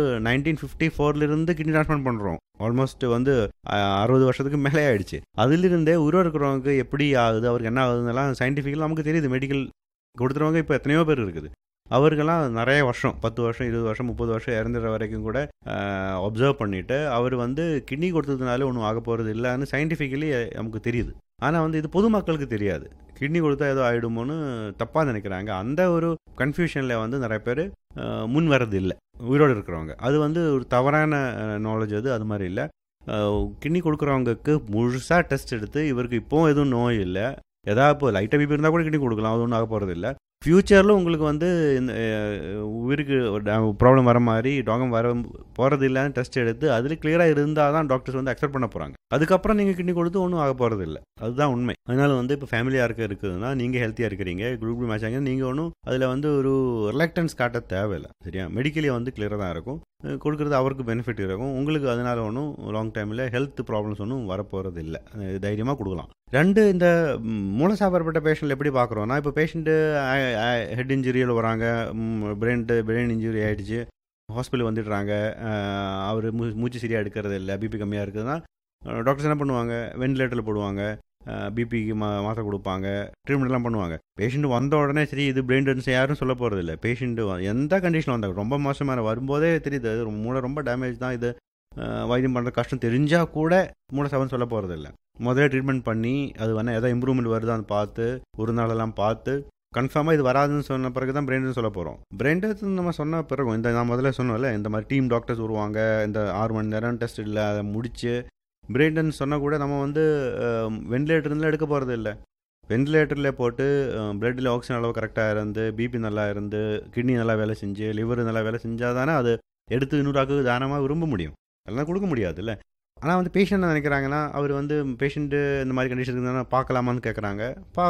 1954 கிட்னி ட்ரான்ஸ்பிளான்ட் பண்ணுறோம். ஆல்மோஸ்ட் வந்து 60 வருஷத்துக்கு மேலே ஆகிடுச்சு. அதிலிருந்தே உயிரோடு இருக்கிறவங்க எப்படி ஆகுது, அவருக்கு என்ன ஆகுதுன்னெல்லாம் சயின்டிஃபிக்கலாக நமக்கு தெரியுது. மெடிக்கல் கொடுத்துறவங்க இப்போ எத்தனையோ பேர் இருக்குது. அவருக்கெல்லாம் நிறைய வருஷம் 10 வருஷம் 20 வருஷம் 30 வருஷம் இறந்துடுற வரைக்கும் கூட அப்சர்வ் பண்ணிவிட்டு அவர் வந்து கிட்னி கொடுத்ததுனால ஒன்றும் ஆக போகிறது இல்லைன்னு சயின்டிஃபிக்கலி நமக்கு தெரியுது. ஆனால் வந்து இது பொதுமக்களுக்கு தெரியாது. கிட்னி கொடுத்தா ஏதோ ஆகிடுமோன்னு தப்பாக நினைக்கிறாங்க. அந்த ஒரு கன்ஃபியூஷனில் வந்து நிறைய பேர் முன் வர்றது இல்லை உயிரோடு இருக்கிறவங்க. அது வந்து ஒரு தவறான நாலேஜ். அது மாதிரி இல்லை. கிட்னி கொடுக்குறவங்களுக்கு முழுசாக டெஸ்ட் எடுத்து இவருக்கு இப்போவும் எதுவும் நோய் இல்லை, எதாவது இப்போ லைட்டாக பிபி இருந்தால் கூட கிட்னி கொடுக்கலாம், அது ஒன்றும் ஆக போகிறது இல்லை. ஃப்யூச்சரில் உங்களுக்கு வந்து இந்த உயிருக்கு ப்ராப்ளம் வர மாதிரி டாகம் வர போகிறது இல்லைன்னு டெஸ்ட் எடுத்து அதில் கிளியராக இருந்தால் தான் டாக்டர்ஸ் வந்து அக்செப்ட் பண்ண போகிறாங்க. அதுக்கப்புறம் நீங்கள் கிட்னி கொடுத்து ஒன்றும் ஆக போகிறது இல்லை. அதுதான் உண்மை. அதனால வந்து இப்போ ஃபேமிலியாக இருக்குதுன்னா நீங்கள் ஹெல்த்தியாக இருக்கிறீங்க, குரூப் மேட்ச் ஆங்க, நீங்கள் ஒன்றும் அதில் வந்து ஒரு ரிலக்டன்ஸ் காட்ட தேவையில்லை. சரியா? மெடிக்கலி வந்து கிளியராக தான் இருக்கும், கொடுக்குறது அவருக்கு பெனிஃபிட் இருக்கும், உங்களுக்கு அதனால ஒன்றும் லாங் டைமில் ஹெல்த் ப்ராப்ளம்ஸ் ஒன்றும் வரப்போகிறது இல்லை, தைரியமாக கொடுக்கலாம். ரெண்டு, இந்த மூலசாபப்பட்ட பேஷண்ட் எப்படி பார்க்குறோன்னா, இப்போ பேஷண்ட்டு ஹெட் இன்ஜுரியில் வராங்க, பிரெயின் இன்ஜுரி ஆகிடுச்சு, ஹாஸ்பிட்டல் வந்துடுறாங்க, அவர் மூச்சு சரியாக எடுக்கிறது இல்லை, பிபி கம்மியாக இருக்குதுன்னா டாக்டர்ஸ் என்ன பண்ணுவாங்க, வெண்டிலேட்டரில் போடுவாங்க, பிபிக்கு மாத்திரை கொடுப்பாங்க, ட்ரீட்மெண்ட்லாம் பண்ணுவாங்க. பேஷண்ட் வந்த உடனே சரி இது பிரெயின் டென்ஸ் யாரும் சொல்ல போகிறது இல்லை. பேஷண்ட்டு எந்த கண்டிஷனில் வந்தாங்க, ரொம்ப மோசமான வரும்போதே தெரியுது அது மூளை ரொம்ப டேமேஜ் தான், இது வைத்தியம் பண்ணுறது கஷ்டம் தெரிஞ்சால் கூட மூளை சாபம் சொல்ல போகிறது இல்லை. முதல்ல ட்ரீட்மெண்ட் பண்ணி அது வேணால் எதாவது இம்ப்ரூவ்மெண்ட் வருதான்னு பார்த்து, ஒரு நாளெல்லாம் பார்த்து கன்ஃபார்மாக இது வராதுன்னு சொன்ன பிறகு தான் பிரெயின் சொல்ல போகிறோம். பிரெயின் டெஸ்ட் நம்ம சொன்ன பிறகு இந்த நான் முதல்ல சொன்னோம்ல, இந்த மாதிரி டீம் டாக்டர்ஸ் வருவாங்க, இந்த 6 மணி நேரம் டெஸ்ட் இல்லை, அதை முடித்து பிரெயின் டென்ஸ் சொன்னால் கூட நம்ம வந்து வெண்டிலேட்டர்லாம் எடுக்க போகிறது இல்லை. வெண்டிலேட்டரில் போட்டு பிளட்டில் ஆக்சிஜன் அளவு கரெக்டாக இருந்து, பிபி நல்லா இருந்து, கிட்னி நல்லா வேலை செஞ்சு, லிவர் நல்லா வேலை செஞ்சால் தானே அது எடுத்து இன்னொரு தானமாக விரும்ப முடியும், அதெல்லாம் கொடுக்க முடியாது இல்லை. ஆனால் வந்து பேஷண்ட் நினைக்கிறாங்கன்னா, அவர் வந்து பேஷண்ட்டு இந்த மாதிரி கண்டிஷன் இருந்தால் பார்க்கலாமான்னு கேட்குறாங்க.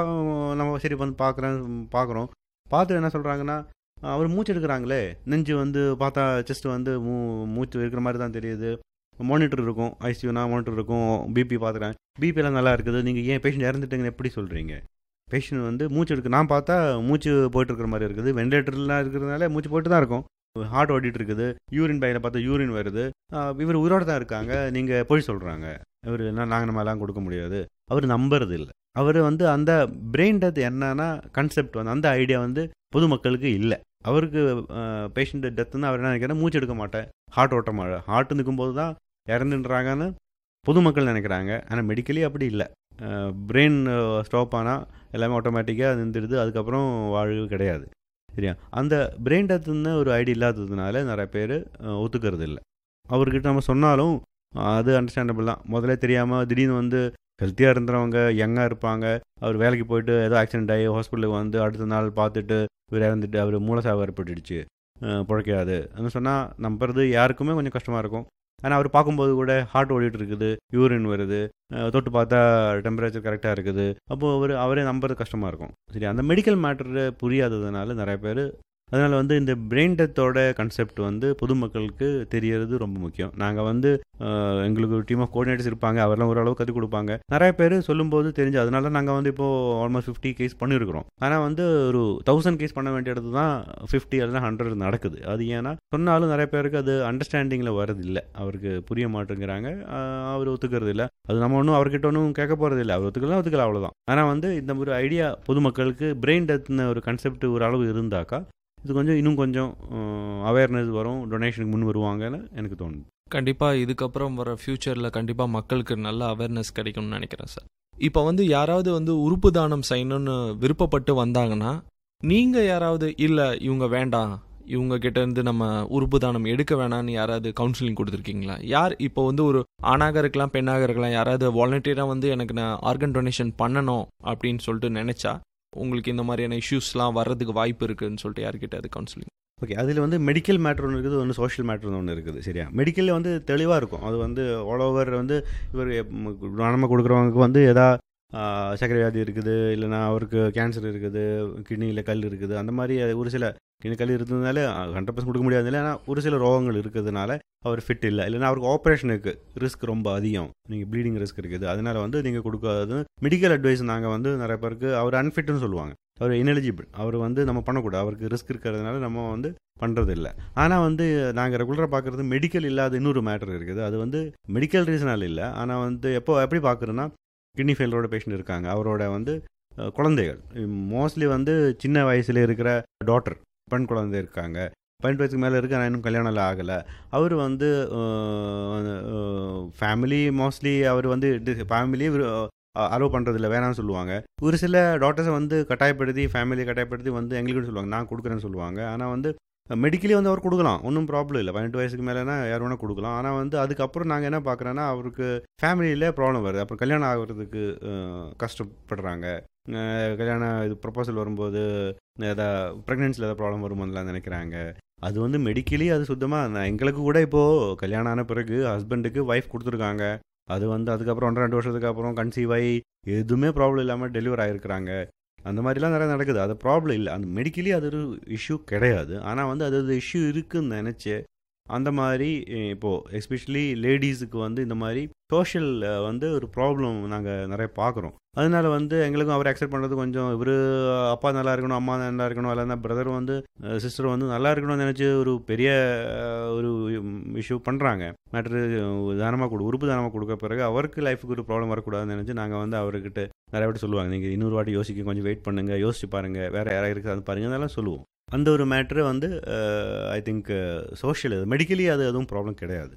நம்ம சரி வந்து பார்க்குறோம், பார்த்து என்ன சொல்கிறாங்கன்னா, அவர் மூச்சு எடுக்கிறாங்களே, நெஞ்சு வந்து பார்த்தா செஸ்ட் வந்து மூச்சு இருக்கிற மாதிரி தான் தெரியுது, மானிட்டர் இருக்கும், ஐசியூனா மானிட்டர் இருக்கும், பிபி பார்த்துக்கிறேன், பிபிலாம் நல்லா இருக்குது, நீங்கள் ஏன் பேஷண்ட் இறந்துட்டீங்கன்னு எப்படி சொல்கிறீங்க? பேஷண்ட் வந்து மூச்சு எடுக்க நான் பார்த்தா மூச்சு போய்ட்டு இருக்கிற மாதிரி இருக்குது, வெண்டிலேட்டர்லாம் இருக்கிறதுனால மூச்சு போய்ட்டு தான் இருக்கும், ஹார்ட் ஓடிட்டு இருக்குது, யூரின் பையில் பார்த்தா யூரின் வருது, இவர் உயிரோடு தான் இருக்காங்க, நீங்கள் போய் சொல்கிறாங்க, இவர் நாங்கள் நம்மலாம் கொடுக்க முடியாது, அவர் நம்புறது இல்லை. அவர் வந்து அந்த பிரெயின் டெத் என்னன்னா கன்செப்ட் வந்து அந்த ஐடியா வந்து பொதுமக்களுக்கு இல்லை. அவருக்கு பேஷண்ட் டெத்துன்னு அவர் என்ன நினைக்கிறேன், மூச்சு எடுக்க மாட்டேன், ஹார்ட் ஓட்ட ஹார்ட் நிற்கும்போது தான் இறந்துன்றாங்கன்னு பொதுமக்கள் நினைக்கிறாங்க. ஆனால் மெடிக்கலி அப்படி இல்லை. பிரெயின் ஸ்டாப் ஆனால் எல்லாமே ஆட்டோமேட்டிக்காக நின்றுடுது, அதுக்கப்புறம் வாழ்வு கிடையாது. சரியா? அந்த பிரெயின் டெத்துன்னு ஒரு ஐடியா இல்லாததுனால நிறைய பேர் ஒத்துக்கிறது இல்லை. அவர்கிட்ட நம்ம சொன்னாலும் அது அண்டர்ஸ்டாண்டபிள் தான். முதல்ல தெரியாமல் திடீர்னு வந்து ஹெல்த்தியாக இருந்தவங்க, யங்காக இருப்பாங்க, அவர் வேலைக்கு போயிட்டு ஏதோ ஆக்சிடென்ட் ஆகி ஹாஸ்பிட்டலுக்கு வந்து அடுத்த நாள் பார்த்துட்டு இவர் இறந்துட்டு அவர் மூலசாவு ஏற்பட்டுடுச்சு, பிழைக்காது அப்படின்னு சொன்னால் நம்புறது யாருக்குமே கொஞ்சம் கஷ்டமாக இருக்கும். ஆனால் அவர் பார்க்கும்போது கூட ஹார்ட் ஓடிட்டு இருக்குது, யூரின் வருது, தொட்டு பார்த்தா டெம்பரேச்சர் கரெக்டாக இருக்குது, அப்போது அவரே நம்புறது கஷ்டமாக இருக்கும். சரி, அந்த மெடிக்கல் மேட்டரு புரியாததுனால நிறைய பேர், அதனால் வந்து இந்த பிரெயின் டெத்தோட கன்செப்ட் வந்து பொதுமக்களுக்கு தெரியறது ரொம்ப முக்கியம். நாங்கள் வந்து எங்களுக்கு ஒரு டீம் ஆஃப் கோஆர்டினேட்டர்ஸ் இருப்பாங்க, அவரெல்லாம் ஓரளவு கற்றுக் கொடுப்பாங்க. நிறைய பேர் சொல்லும்போது தெரிஞ்சு, அதனால நாங்கள் வந்து இப்போது ஆல்மோஸ்ட் 50 கேஸ் பண்ணியிருக்கிறோம். ஆனால் வந்து ஒரு 1000 கேஸ் பண்ண வேண்டிய இடத்து தான் 50 அல்லது 100 நடக்குது. அது ஏன்னா சொன்னாலும் நிறைய பேருக்கு அது அண்டர்ஸ்டாண்டிங்கில் வரது இல்லை, அவருக்கு புரிய மாட்டேங்கிறாங்க, அவர் ஒத்துக்கிறது இல்லை. அது நம்ம ஒன்றும் அவர்கிட்ட ஒன்றும் கேட்க போகிறது இல்லை, அவர் ஒத்துக்கலாம் அவ்வளோதான். ஆனால் வந்து இந்த ஒரு ஐடியா பொதுமக்களுக்கு பிரெயின் டெத்னு ஒரு கன்செப்ட் ஒரு அளவு இருந்தாக்கா இது கொஞ்சம் இன்னும் கொஞ்சம் அவேர்னஸ் வரும், டொனேஷனுக்கு முன் வருவாங்கன்னு எனக்கு தோணுது. கண்டிப்பாக இதுக்கப்புறம் வர ஃப்யூச்சரில் கண்டிப்பாக மக்களுக்கு நல்ல அவேர்னஸ் கிடைக்கும்னு நினைக்கிறேன் சார். இப்போ வந்து யாராவது வந்து உறுப்பு தானம் செய்யணும்னு விருப்பப்பட்டு வந்தாங்கன்னா, நீங்கள் யாராவது இல்லை இவங்க வேண்டாம், இவங்க கிட்ட இருந்து நம்ம உறுப்பு தானம் எடுக்க வேணான்னு யாராவது கவுன்சிலிங் கொடுத்துருக்கீங்களா? யார் இப்போ வந்து ஒரு ஆணாக இருக்கலாம், பெண்ணாக இருக்கலாம், யாராவது வாலண்டியராக வந்து எனக்கு நான் ஆர்கன் டொனேஷன் பண்ணணும் அப்படின்னு சொல்லிட்டு நினச்சா, உங்களுக்கு இந்த மாதிரியான இஷ்யூஸ்லாம் வர்றதுக்கு வாய்ப்பு இருக்குதுன்னு சொல்லிட்டு யார்கிட்ட அது கவுன்சிலிங்? ஓகே, அதில் வந்து மெடிக்கல் மேட்ரு ஒன்று இருக்குது, ஒன்று சோஷியல் மேட்ரு ஒன்று இருக்குது. சரியா? மெடிக்கலில் வந்து தெளிவாக இருக்கும், அது வந்து ஆல் ஓவர் வந்து இவர் நம்ம கொடுக்குறவங்களுக்கு வந்து சர்க்கரை வியாதி இருக்குது, இல்லைனா அவருக்கு கேன்சர் இருக்குது, கிட்னியில் கல் இருக்குது, அந்த மாதிரி ஒரு சில கிட்னி கல் இருந்ததுனால 100% கொடுக்க முடியாது. ஆனால் ஒரு சில ரோகங்கள் இருக்கிறதுனால அவர் ஃபிட் இல்லை, இல்லைனா அவருக்கு ஆப்ரேஷனுக்கு ரிஸ்க் ரொம்ப அதிகம், நீங்கள் ப்ளீடிங் ரிஸ்க் இருக்குது, அதனால் வந்து நீங்கள் கொடுக்காது மெடிக்கல் அட்வைஸ் நாங்கள் வந்து நிறைய பேருக்கு அவர் அன்ஃபிட்னு சொல்லுவாங்க, அவர் இன்எலிஜிபிள், அவர் வந்து நம்ம பண்ணக்கூடாது, அவருக்கு ரிஸ்க் இருக்கிறதுனால நம்ம வந்து பண்ணுறது இல்லை. ஆனால் வந்து நாங்கள் ரெகுலராக பார்க்குறது மெடிக்கல் இல்லாத இன்னொரு மேட்டர் இருக்குது, அது வந்து மெடிக்கல் ரீசனால் இல்லை. ஆனால் வந்து எப்படி பார்க்குறோன்னா, கிட்னி ஃபெயிலரோட பேஷண்ட் இருக்காங்க, அவரோட வந்து குழந்தைகள் மோஸ்ட்லி வந்து சின்ன வயசில் இருக்கிற டாட்டர், பெண் குழந்தை இருக்காங்க, 18 வயசுக்கு மேலே இருக்குது, ஆனால் இன்னும் கல்யாணம் ஆகலை. அவர் வந்து ஃபேமிலி மோஸ்ட்லி அவர் வந்து ஃபேமிலியே அலோவ் பண்ணுறதில்ல, வேணாம்னு சொல்லுவாங்க. ஒரு சில டாக்டர்ஸை வந்து கட்டாயப்படுத்தி, ஃபேமிலியை கட்டாயப்படுத்தி வந்து எங்களுக்கு சொல்லுவாங்க, நான் கொடுக்குறேன்னு சொல்லுவாங்க. ஆனால் வந்து மெடிக்கலி வந்து அவர் கொடுக்கலாம், ஒன்றும் ப்ராப்ளம் இல்லை, 18 வயசுக்கு மேலேனா யார் வேணால் கொடுக்கலாம். ஆனால் வந்து அதுக்கப்புறம் நாங்கள் என்ன பார்க்குறோன்னா, அவருக்கு ஃபேமிலியில் ப்ராப்ளம் வருது, அப்புறம் கல்யாணம் ஆகிறதுக்கு கஷ்டப்படுறாங்க, கல்யாணம் இது ப்ரொபோசல் வரும்போது ப்ரெக்னென்சியில் ஏதாவது ப்ராப்ளம் வரும்போதுலாம் நினைக்கிறாங்க. அது வந்து மெடிக்கலி அது சுத்தமாக எங்களுக்கு கூட இப்போது கல்யாணம் ஆன பிறகு ஹஸ்பண்டுக்கு ஒய்ஃப் கொடுத்துருக்காங்க, அது வந்து அதுக்கப்புறம் 1.5 2 வருஷத்துக்கு அப்புறம் கன்சீவ் ஆகி எதுவுமே ப்ராப்ளம் இல்லாமல் டெலிவர் ஆகிருக்கிறாங்க. அந்த மாதிரிலாம் நிறைய நடக்குது. அது ப்ராப்ளம் இல்லை, அந்த மெடிக்கலி அது ஒரு இஷ்யூ கிடையாது. ஆனால் வந்து அது இஷ்யூ இருக்குன்னு நினச்சி அந்த மாதிரி இப்போது எஸ்பெஷலி லேடிஸுக்கு வந்து இந்த மாதிரி சோஷியல் வந்து ஒரு ப்ராப்ளம் நாங்கள் நிறைய பார்க்குறோம். அதனால வந்து எங்களுக்கும் அவரை அக்செப்ட் பண்ணுறது கொஞ்சம் இவர் அப்பா நல்லா இருக்கணும், அம்மா நல்லா இருக்கணும், இல்லைன்னா பிரதர் வந்து சிஸ்டர் வந்து நல்லா இருக்கணும்னு நினச்சி ஒரு பெரிய ஒரு இஷ்யூ பண்ணுறாங்க. மேட்ரு தானமாக உறுப்பு தானமாக கொடுக்க பிறகு அவருக்கு லைஃபுக்கு ஒரு ப்ராப்ளம் வரக்கூடாதுன்னு நினச்சி நாங்கள் வந்து அவர்கிட்ட நிறைய வாட்டி சொல்லுவாங்க, நீங்கள் இன்னொரு வாட்டி யோசிக்க கொஞ்சம் வெயிட் பண்ணுங்கள், யோசிச்சு பாருங்கள், வேறு யாராவது இருக்குது அது பாருங்கள், அதெல்லாம் சொல்லுவோம். அந்த ஒரு மேட்ரு வந்து ஐ திங்க் சோஷியல், மெடிக்கலி அது எதுவும் ப்ராப்ளம் கிடையாது.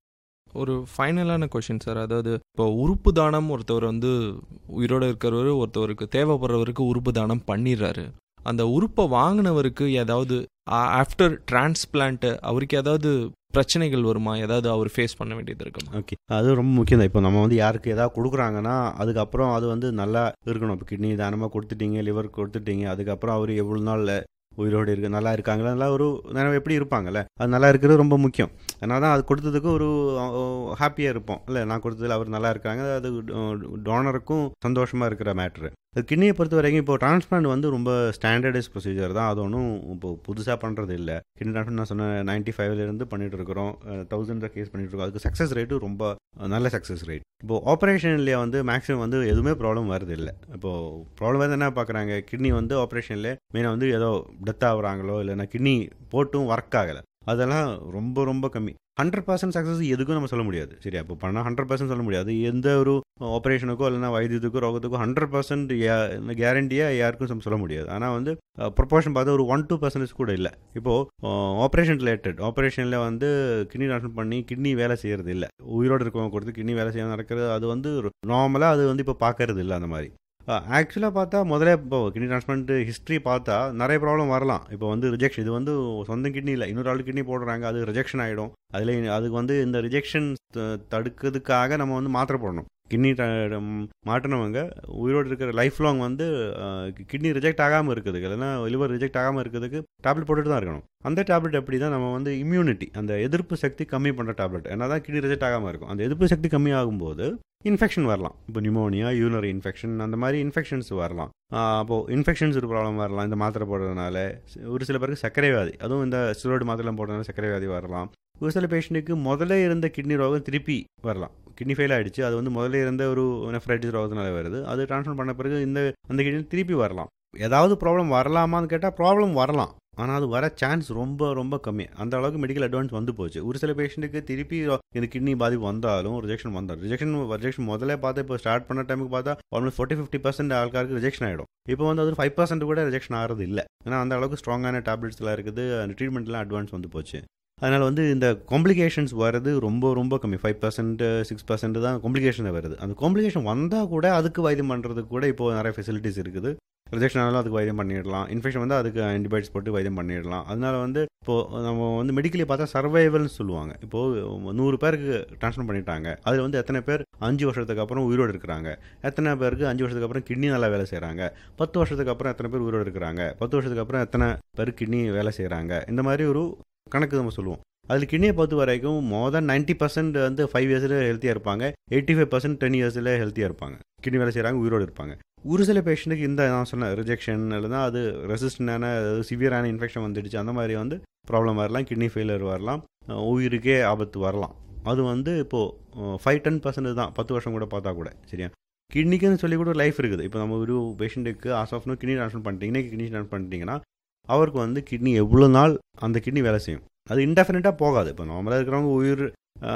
ஒரு ஃபைனலான கொஷின் சார், அதாவது இப்போ உறுப்பு தானம் ஒருத்தவர் வந்து உயிரோடு இருக்கிறவர் ஒருத்தவருக்கு தேவைப்படுறவருக்கு உறுப்பு தானம் பண்ணிடுறாரு. அந்த உறுப்பை வாங்கினவருக்கு ஏதாவது ஆஃப்டர் டிரான்ஸ்பிளான்ட் அவருக்கு ஏதாவது பிரச்சனைகள் வருமா, ஏதாவது அவர் ஃபேஸ் பண்ண வேண்டியது இருக்குமா? ஓகே, அது ரொம்ப முக்கியம் தான். இப்போ நம்ம வந்து யாருக்கு ஏதாவது கொடுக்குறாங்கன்னா அதுக்கப்புறம் அது வந்து நல்லா இருக்கணும். இப்போ கிட்னி தானமாக கொடுத்துட்டீங்க, லிவர் கொடுத்துட்டீங்க, அதுக்கப்புறம் அவர் எவ்வளோ நாள் உயிரோடு இருக்கு நல்லா இருக்காங்களா, நல்லா ஒரு நேரம் எப்படி இருப்பாங்கல்ல, அது நல்லா இருக்கிறது ரொம்ப முக்கியம். அதனால தான் அது கொடுத்ததுக்கு ஒரு ஹாப்பியாக இருப்போம் இல்லை, நான் கொடுத்ததில் அவர் நல்லா இருக்காங்க, அது டோனருக்கும் சந்தோஷமாக இருக்கிற மேட்ரு. அது கிட்னியை பொறுத்த வரைக்கும் இப்போ டிரான்ஸ்பிளான்ட் வந்து ரொம்ப ஸ்டாண்டர்டைஸ் ப்ரொசீஜர் தான், அது ஒன்றும் இப்போ புதுசாக பண்ணுறது இல்லை. கிட்னி டிரான்ஸ்பிளான்ட் நான் சொன்ன 95 பண்ணிட்டு இருக்கிறோம், 1000 கேஸ் பண்ணிட்டு இருக்கோம். அதுக்கு சக்ஸஸ் ரேட்டு ரொம்ப நல்ல சக்ஸஸ் ரேட். இப்போது ஆப்ரேஷன்லேயே வந்து மேக்ஸிமம் வந்து எதுவுமே ப்ராப்ளம் வருது இல்லை. இப்போது ப்ராப்ளம் வருது என்ன பார்க்குறாங்க, கிட்னி வந்து ஆப்ரேஷன்லேயே மெயினாக வந்து ஏதோ டெத் ஆகுறாங்களோ இல்லைன்னா கிட்னி போட்டும் ஒர்க் ஆகலை, அதெல்லாம் ரொம்ப ரொம்ப கம்மி. 100% சக்ஸஸ் எதுக்கும் நம்ம சொல்ல முடியாது. சரியா, இப்போ பண்ணால் 100% சொல்ல முடியாது. எந்த ஒரு ஆப்ரேஷனுக்கோ இல்லைனா வைத்தியத்துக்கோ ரோகத்துக்கோ 100% கேரண்டியாக யாருக்கும் சொல்ல முடியாது. ஆனால் வந்து ப்ரொபோர்ஷன் பார்த்தா ஒரு 1-2% கூட இல்லை. இப்போது ஆப்ரேஷன் ரிலேட்டட் ஆப்ரேஷனில் வந்து கிட்னி ட்ரான்ஸ்ஃபர் பண்ணி கிட்னி வேலை செய்கிறது இல்லை, உயிரோடு இருக்கவங்க கொடுத்து கிட்னி வேலை செய்ய நடக்கிறது, அது வந்து நார்மலாக அது வந்து இப்போ பார்க்கறது இல்லை. அந்த மாதிரி ஆக்சுவலாக பார்த்தா முதல்ல இப்போ கிட்னி டிரான்ஸ்பிளான்ட் ஹிஸ்ட்ரி பார்த்தா நிறைய ப்ராப்ளம் வரலாம். இப்போ வந்து ரிஜெக்ஷன், இது வந்து சொந்த கிட்னி இல்லை, இன்னொரு ஆள் கிட்னி போடுறாங்க, அது ரிஜெக்ஷன் ஆகிடும். அதில் அதுக்கு வந்து இந்த ரிஜெக்ஷன் தடுக்கிறதுக்காக நம்ம வந்து மாத்திரை போடணும். கிட்னி மாட்டினவங்க உயிரோடு இருக்கிற லைஃப் லாங் வந்து கிட்னி ரிஜெக்ட் ஆகாமல் இருக்கிறதுக்கு இல்லைன்னா லிவர் ரிஜெக்ட் ஆகாமல் இருக்கிறதுக்கு டேப்லெட் போட்டுட்டு தான் இருக்கணும். அந்த டேப்லெட் எப்படி தான் நம்ம வந்து இம்யூனிட்டி, அந்த எதிர்ப்பு சக்தி கம்மி பண்ணுற டேப்லெட், என்ன தான் கிட்னி ரிஜெக்ட் ஆகாமல் இருக்கும். அந்த எதிர்ப்பு சக்தி கம்மி ஆகும்போது இன்ஃபெக்ஷன் வரலாம். இப்போ நிமோனியா, யூரினரி இன்ஃபெக்ஷன், அந்த மாதிரி இன்ஃபெக்ஷன்ஸ் வரலாம். அப்போது இன்ஃபெக்ஷன்ஸ் ஒரு ப்ராப்ளம் வரலாம் இந்த மாத்திரை போடுறதுனால. ஒரு சில பேருக்கு சர்க்கரை வியாதி, அதுவும் இந்த ஸ்டெராய்டு மாத்திரைலாம் போடுறதுனால சர்க்கரை வியாதி வரலாம். ஒரு சில பேஷண்ட்டுக்கு முதல்ல இருந்த கிட்னி ரோகம் திருப்பி வரலாம். கிட்னி ஃபெயில் ஆகிடுச்சு, அது வந்து முதல்ல இருந்த ஒரு நெஃப்ரைட்டிஸ் ரோகத்தினால வருது, அது ட்ரான்ஸ்ஃபர் பண்ண பிறகு அந்த கிட்னி திருப்பி வரலாம். ஏதாவது ப்ராப்ளம் வரலாமான்னு கேட்டால் ப்ராப்ளம் வரலாம், ஆனால் அது வர சான்ஸ் ரொம்ப ரொம்ப கம்மி. அந்த அளவுக்கு மெடிக்கல் அட்வான்ஸ் வந்து போச்சு. ஒரு சில பேஷண்ட்டுக்கு திருப்பி இந்த கிட்னி பாதிப்பு வந்தாலும் ரிஜெக்ஷன் முதல்ல பார்த்தா இப்போ ஸ்டார்ட் பண்ண டைமுக்கு பார்த்தா ஆல்மோஸ்ட் 40-50% ஆൾக்காருக்கு ரிஜெக்ஷன் ஆகிடும். இப்போ வந்து அது 5% கூட ரிஜெக்ஷன் ஆகிறது இல்லை. ஏன்னா அந்த அளவுக்கு ஸ்ட்ராங்கான டேப்லெட்ஸ்லாம் இருக்குது, அந்த ட்ரீட்மெண்ட்லாம் அட்வான்ஸ் வந்து போச்சு. அதனால் வந்து இந்த காம்ப்ளிகேஷன்ஸ் வர்றது ரொம்ப ரொம்ப கம்மி. 5% 6% தான் காம்ப்ளிகேஷன் வருது. அந்த காம்ப்ளிகேஷன் வந்தால் கூட அதுக்கு வைத்தியம் பண்ணுறதுக்கு கூட இப்போது நிறைய ஃபெசிலிட்டிஸ் இருக்குது. ரிஜெக்ஷன் ஆனாலும் அதுக்கு வைத்தியம் பண்ணிடலாம், இன்ஃபெக்ஷன் வந்து அதுக்கு ஆன்டிபயோட்டிக்ஸ் போட்டு வைத்தியம் பண்ணிடலாம். அதனால் வந்து இப்போது நம்ம வந்து மெடிக்கலி பார்த்தா சர்வைவல்னு சொல்லுவாங்க. இப்போது 100 பேருக்கு ட்ரான்ஸ்ஃபர் பண்ணிட்டாங்க, அதில் வந்து எத்தனை பேர் 5 வருஷத்துக்கு அப்புறம் உயிரோடு இருக்கிறாங்க, எத்தனை பேருக்கு 5 வருஷத்துக்கு அப்புறம் கிட்னி நல்லா வேலை செய்கிறாங்க, 10 வருஷத்துக்கு அப்புறம் எத்தனை பேர் உயிரோடு இருக்கிறாங்க, 10 வருஷத்துக்கு அப்புறம் எத்தனை பேர் கிட்னி வேலை செய்கிறாங்க, இந்த மாதிரி ஒரு கணக்கு நம்ம சொல்லுவோம். அதில் கிட்னியை பொறுத்த வரைக்கும் மோர் தென் 90% வந்து 5 இயர்ஸில் ஹெல்த்தியாக இருப்பாங்க, 85% 10 இயர்ஸில் ஹெல்த்தியாக இருப்பாங்க, கிட்னி வேலை செய்கிறாங்க, உயிரோடு இருப்பாங்க. ஒரு சில பேஷண்ட்டுக்கு இந்த நான் சொன்ன ரிஜெக்ஷன் இல்லைனா அது ரெசிஸ்டண்டான சிவியரான இன்ஃபெக்ஷன் வந்துடுச்சு, அந்த மாதிரி வந்து ப்ராப்ளம் வரலாம், கிட்னி ஃபெயிலியர் வரலாம், உயிருக்கே ஆபத்து வரலாம். அது வந்து இப்போது 5-10% தான், 10 வருஷம் கூட பார்த்தா கூட. சரியா, கிட்னிக்குன்னு சொல்லி கூட லைஃப் இருக்குது. இப்போ நம்ம ஒரு பேஷண்ட்டுக்கு ஆஸ் ஆஃப்னு கிட்னி ட்ரான்ஸ்ஃபர் பண்ணிட்டீங்கன்னா கிட்னி ட்ரான்ஸ்ஃபர் பண்ணிட்டீங்கன்னா அவருக்கு வந்து கிட்னி எவ்வளோ நாள் அந்த கிட்னி வேலை செய்யும், அது இன்டெஃபினட்டாக போகாது. இப்போ நார்மலாக இருக்கிறவங்க உயிர்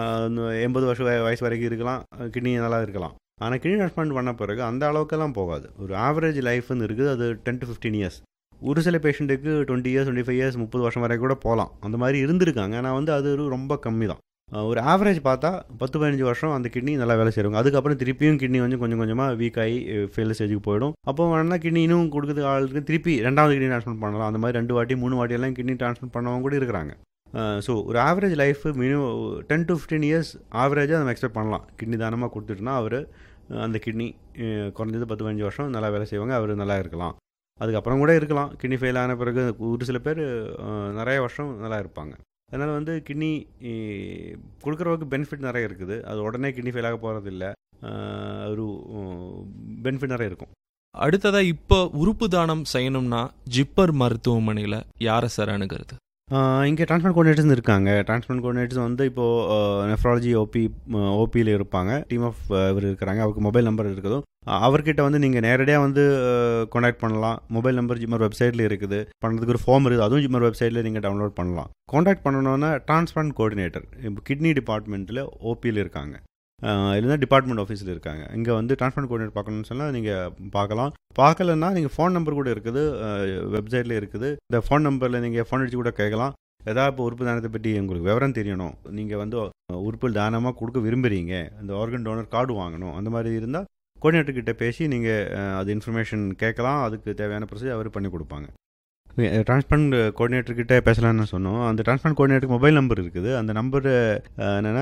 80 வயசு வரைக்கும் இருக்கலாம், கிட்னி நல்லா இருக்கலாம். ஆனால் கிட்னி ட்ரான்ஸ்பிளான்ட் பண்ண பிறகு அந்த அளவுக்கெல்லாம் போகாது. ஒரு ஆவரேஜ் லைஃப்னு இருக்குது, அது 10-15 இயர்ஸ். ஒரு சில பேஷண்ட்டுக்கு 20 இயர்ஸ் 25 இயர்ஸ் 30 வருஷம் வரை கூட போகலாம், அந்த மாதிரி இருந்திருக்காங்க. ஆனால் வந்து அது ரொம்ப கம்மி தான். ஒரு ஆவரேஜ் பார்த்தா 10-15 வருஷம் அந்த கிட்னி நல்லா வேலை செய்வாங்க. அதுக்கப்புறம் திருப்பியும் கிட்னி வந்து கொஞ்சம் கொஞ்சமாக வீக் ஆகி ஃபெயில் ஸ்டேஜுக்கு போயிடும். அப்போ வேணா கிட்னி இன்னும் கொடுக்குறது ஆளுக்கு திருப்பி 2வது கிட்னி ட்ரான்ஸ்பிளான்ட் பண்ணலாம். அந்த மாதிரி 2 வாட்டி 3 வாட்டியெல்லாம் கிட்னி ட்ரான்ஸ்பிளான்ட் பண்ணவங்க கூட இருக்கிறாங்க. ஸோ ஒரு ஆவரேஜ் லைஃப் மினிமம் 10-15 இயர்ஸ் ஆவரேஜாக நம்ம எக்ஸ்பெக்ட் பண்ணலாம். கிட்னி தானமாக கொடுத்துட்டுனா அவர் அந்த கிட்னி குறைஞ்சது 10-15 வருஷம் நல்லா வேலை செய்வாங்க, அவர் நல்லா இருக்கலாம். அதுக்கப்புறம் கூட இருக்கலாம், கிட்னி ஃபெயில் ஆன பிறகு ஒரு சில பேர் நிறைய வருஷம் நல்லா இருப்பாங்க. அதனால் வந்து கிட்னி கொடுக்குறவங்களுக்கு பெனிஃபிட் நிறைய இருக்குது. அது உடனே கிட்னி ஃபெயில் ஆக போகிறது இல்லை, ஒரு பெனிஃபிட் நிறைய இருக்கும். அடுத்ததா இப்போ உறுப்பு தானம் செய்யணும்னா ஜிப்மர் மருத்துவமனையில் யாரை சார் அணுகிறது? இங்கே டிரான்ஸ்பிளான்ட் கோஆர்டினேட்டர்ஸ் இருக்காங்க. டிரான்ஸ்பிளான்ட் கோஆர்டினேட்டர்ஸ் வந்து இப்போது நெஃப்ராலஜி ஓபியில் இருப்பாங்க. டீம் ஆஃப் இவர் இருக்கிறாங்க. அவருக்கு மொபைல் நம்பர் இருக்குதோ அவர்கிட்ட வந்து நீங்கள் நேரடியாக வந்து கான்டாக்ட் பண்ணலாம். மொபைல் நம்பர் ஜிப்மர் வெப்சைட்டில் இருக்குது. பண்ணுறதுக்கு ஒரு ஃபார்ம் இருக்குது, அதுவும் ஜிப்மர் வெப்சைட்டில் நீங்கள் டவுன்லோட் பண்ணலாம். கான்டாக்ட் பண்ணணுன்னா டிரான்ஸ்பிளான்ட் கோஆர்டினேட்டர் இப்போ கிட்னி டிபார்ட்மெண்ட்டில் ஓபியில் இருக்காங்க, இல்லைன்னா டிபார்ட்மெண்ட் ஆஃபீஸில் இருக்காங்க. இங்கே வந்து டிரான்ஸ்பிளான்ட் கோஆர்டினேட்டர் பார்க்கணுன்னு சொன்னால் நீங்கள் பார்க்கலாம். பார்க்கலன்னா நீங்கள் ஃபோன் நம்பர் கூட இருக்குது, வெப்சைட்டில் இருக்குது. இந்த ஃபோன் நம்பரில் நீங்கள் ஃபோன் அடித்து கூட கேட்கலாம். ஏதாவது இப்போ உறுப்பு தானத்தை பற்றி உங்களுக்கு விவரம் தெரியணும், நீங்கள் வந்து உறுப்பு தானமாக கொடுக்க விரும்புகிறீங்க, அந்த ஆர்கன் டோனர் கார்டு வாங்கணும், அந்த மாதிரி இருந்தால் கோஆர்டினேட்டர்கிட்ட பேசி நீங்கள் அது இன்ஃபர்மேஷன் கேட்கலாம். அதுக்கு தேவையான ப்ரொசீஜர் அவர் பண்ணி கொடுப்பாங்க. டிரான்ஸ்பிளான்ட் கோஆர்டினேட்டர்கிட்ட பேசலான்னு சொன்னோம். அந்த டிரான்ஸ்பிளான்ட் கோஆர்டினேட்டருக்கு மொபைல் நம்பர் இருக்குது. அந்த நம்பர் என்னென்னா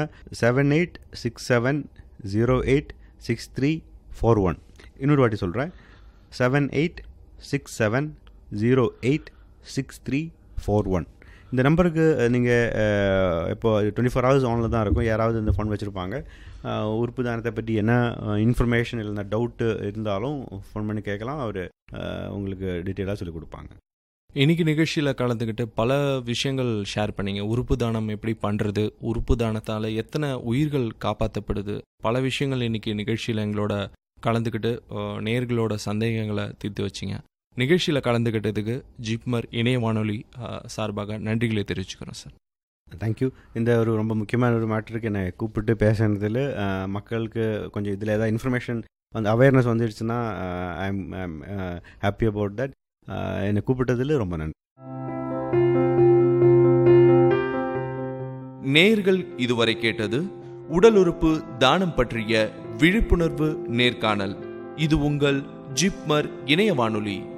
7867086341. இன்னொரு வாட்டி சொல்கிறேன், 7867086341. இந்த நம்பருக்கு நீங்கள் இப்போ 24 hours ஆனில் தான் இருக்கும். யாராவது இந்த ஃபோன் வச்சுருப்பாங்க. உறுப்பு தானத்தை பற்றி என்ன இன்ஃபர்மேஷன் இல்லைன்னா டவுட்டு இருந்தாலும் ஃபோன் பண்ணி கேட்கலாம். அவர் உங்களுக்கு டீட்டெயிலாக சொல்லிக் கொடுப்பாங்க. இன்னைக்கு நிகழ்ச்சியில் கலந்துக்கிட்டு பல விஷயங்கள் ஷேர் பண்ணீங்க. உறுப்பு தானம் எப்படி பண்ணுறது, உறுப்பு தானத்தால் எத்தனை உயிர்கள் காப்பாற்றப்படுது, பல விஷயங்கள் இன்னைக்கு நிகழ்ச்சியில் எங்களோட கலந்துக்கிட்டு நேயர்களோட சந்தேகங்களை தீர்த்து வச்சிங்க. நிகழ்ச்சியில் கலந்துக்கிட்டதுக்கு ஜிப்மர் இணைய வானொலி சார்பாக நன்றிகளை தெரிவிச்சுக்கிறோம் சார். தேங்க்யூ. இந்த ஒரு ரொம்ப முக்கியமான ஒரு மேட்டருக்கு என்னை கூப்பிட்டு பேசுனதில் மக்களுக்கு கொஞ்சம் இதில் ஏதாவது இன்ஃபர்மேஷன் வந்து அவேர்னஸ் வந்துடுச்சுன்னா I am happy about that. என்னை கூப்பிட்டதில் ரொம்ப நன்றி. நேயர்கள் இதுவரை கேட்டது உடல் உறுப்பு தானம் பற்றிய விழிப்புணர்வு நேர்காணல். இது உங்கள் ஜிப்மர் இணைய வானொலி.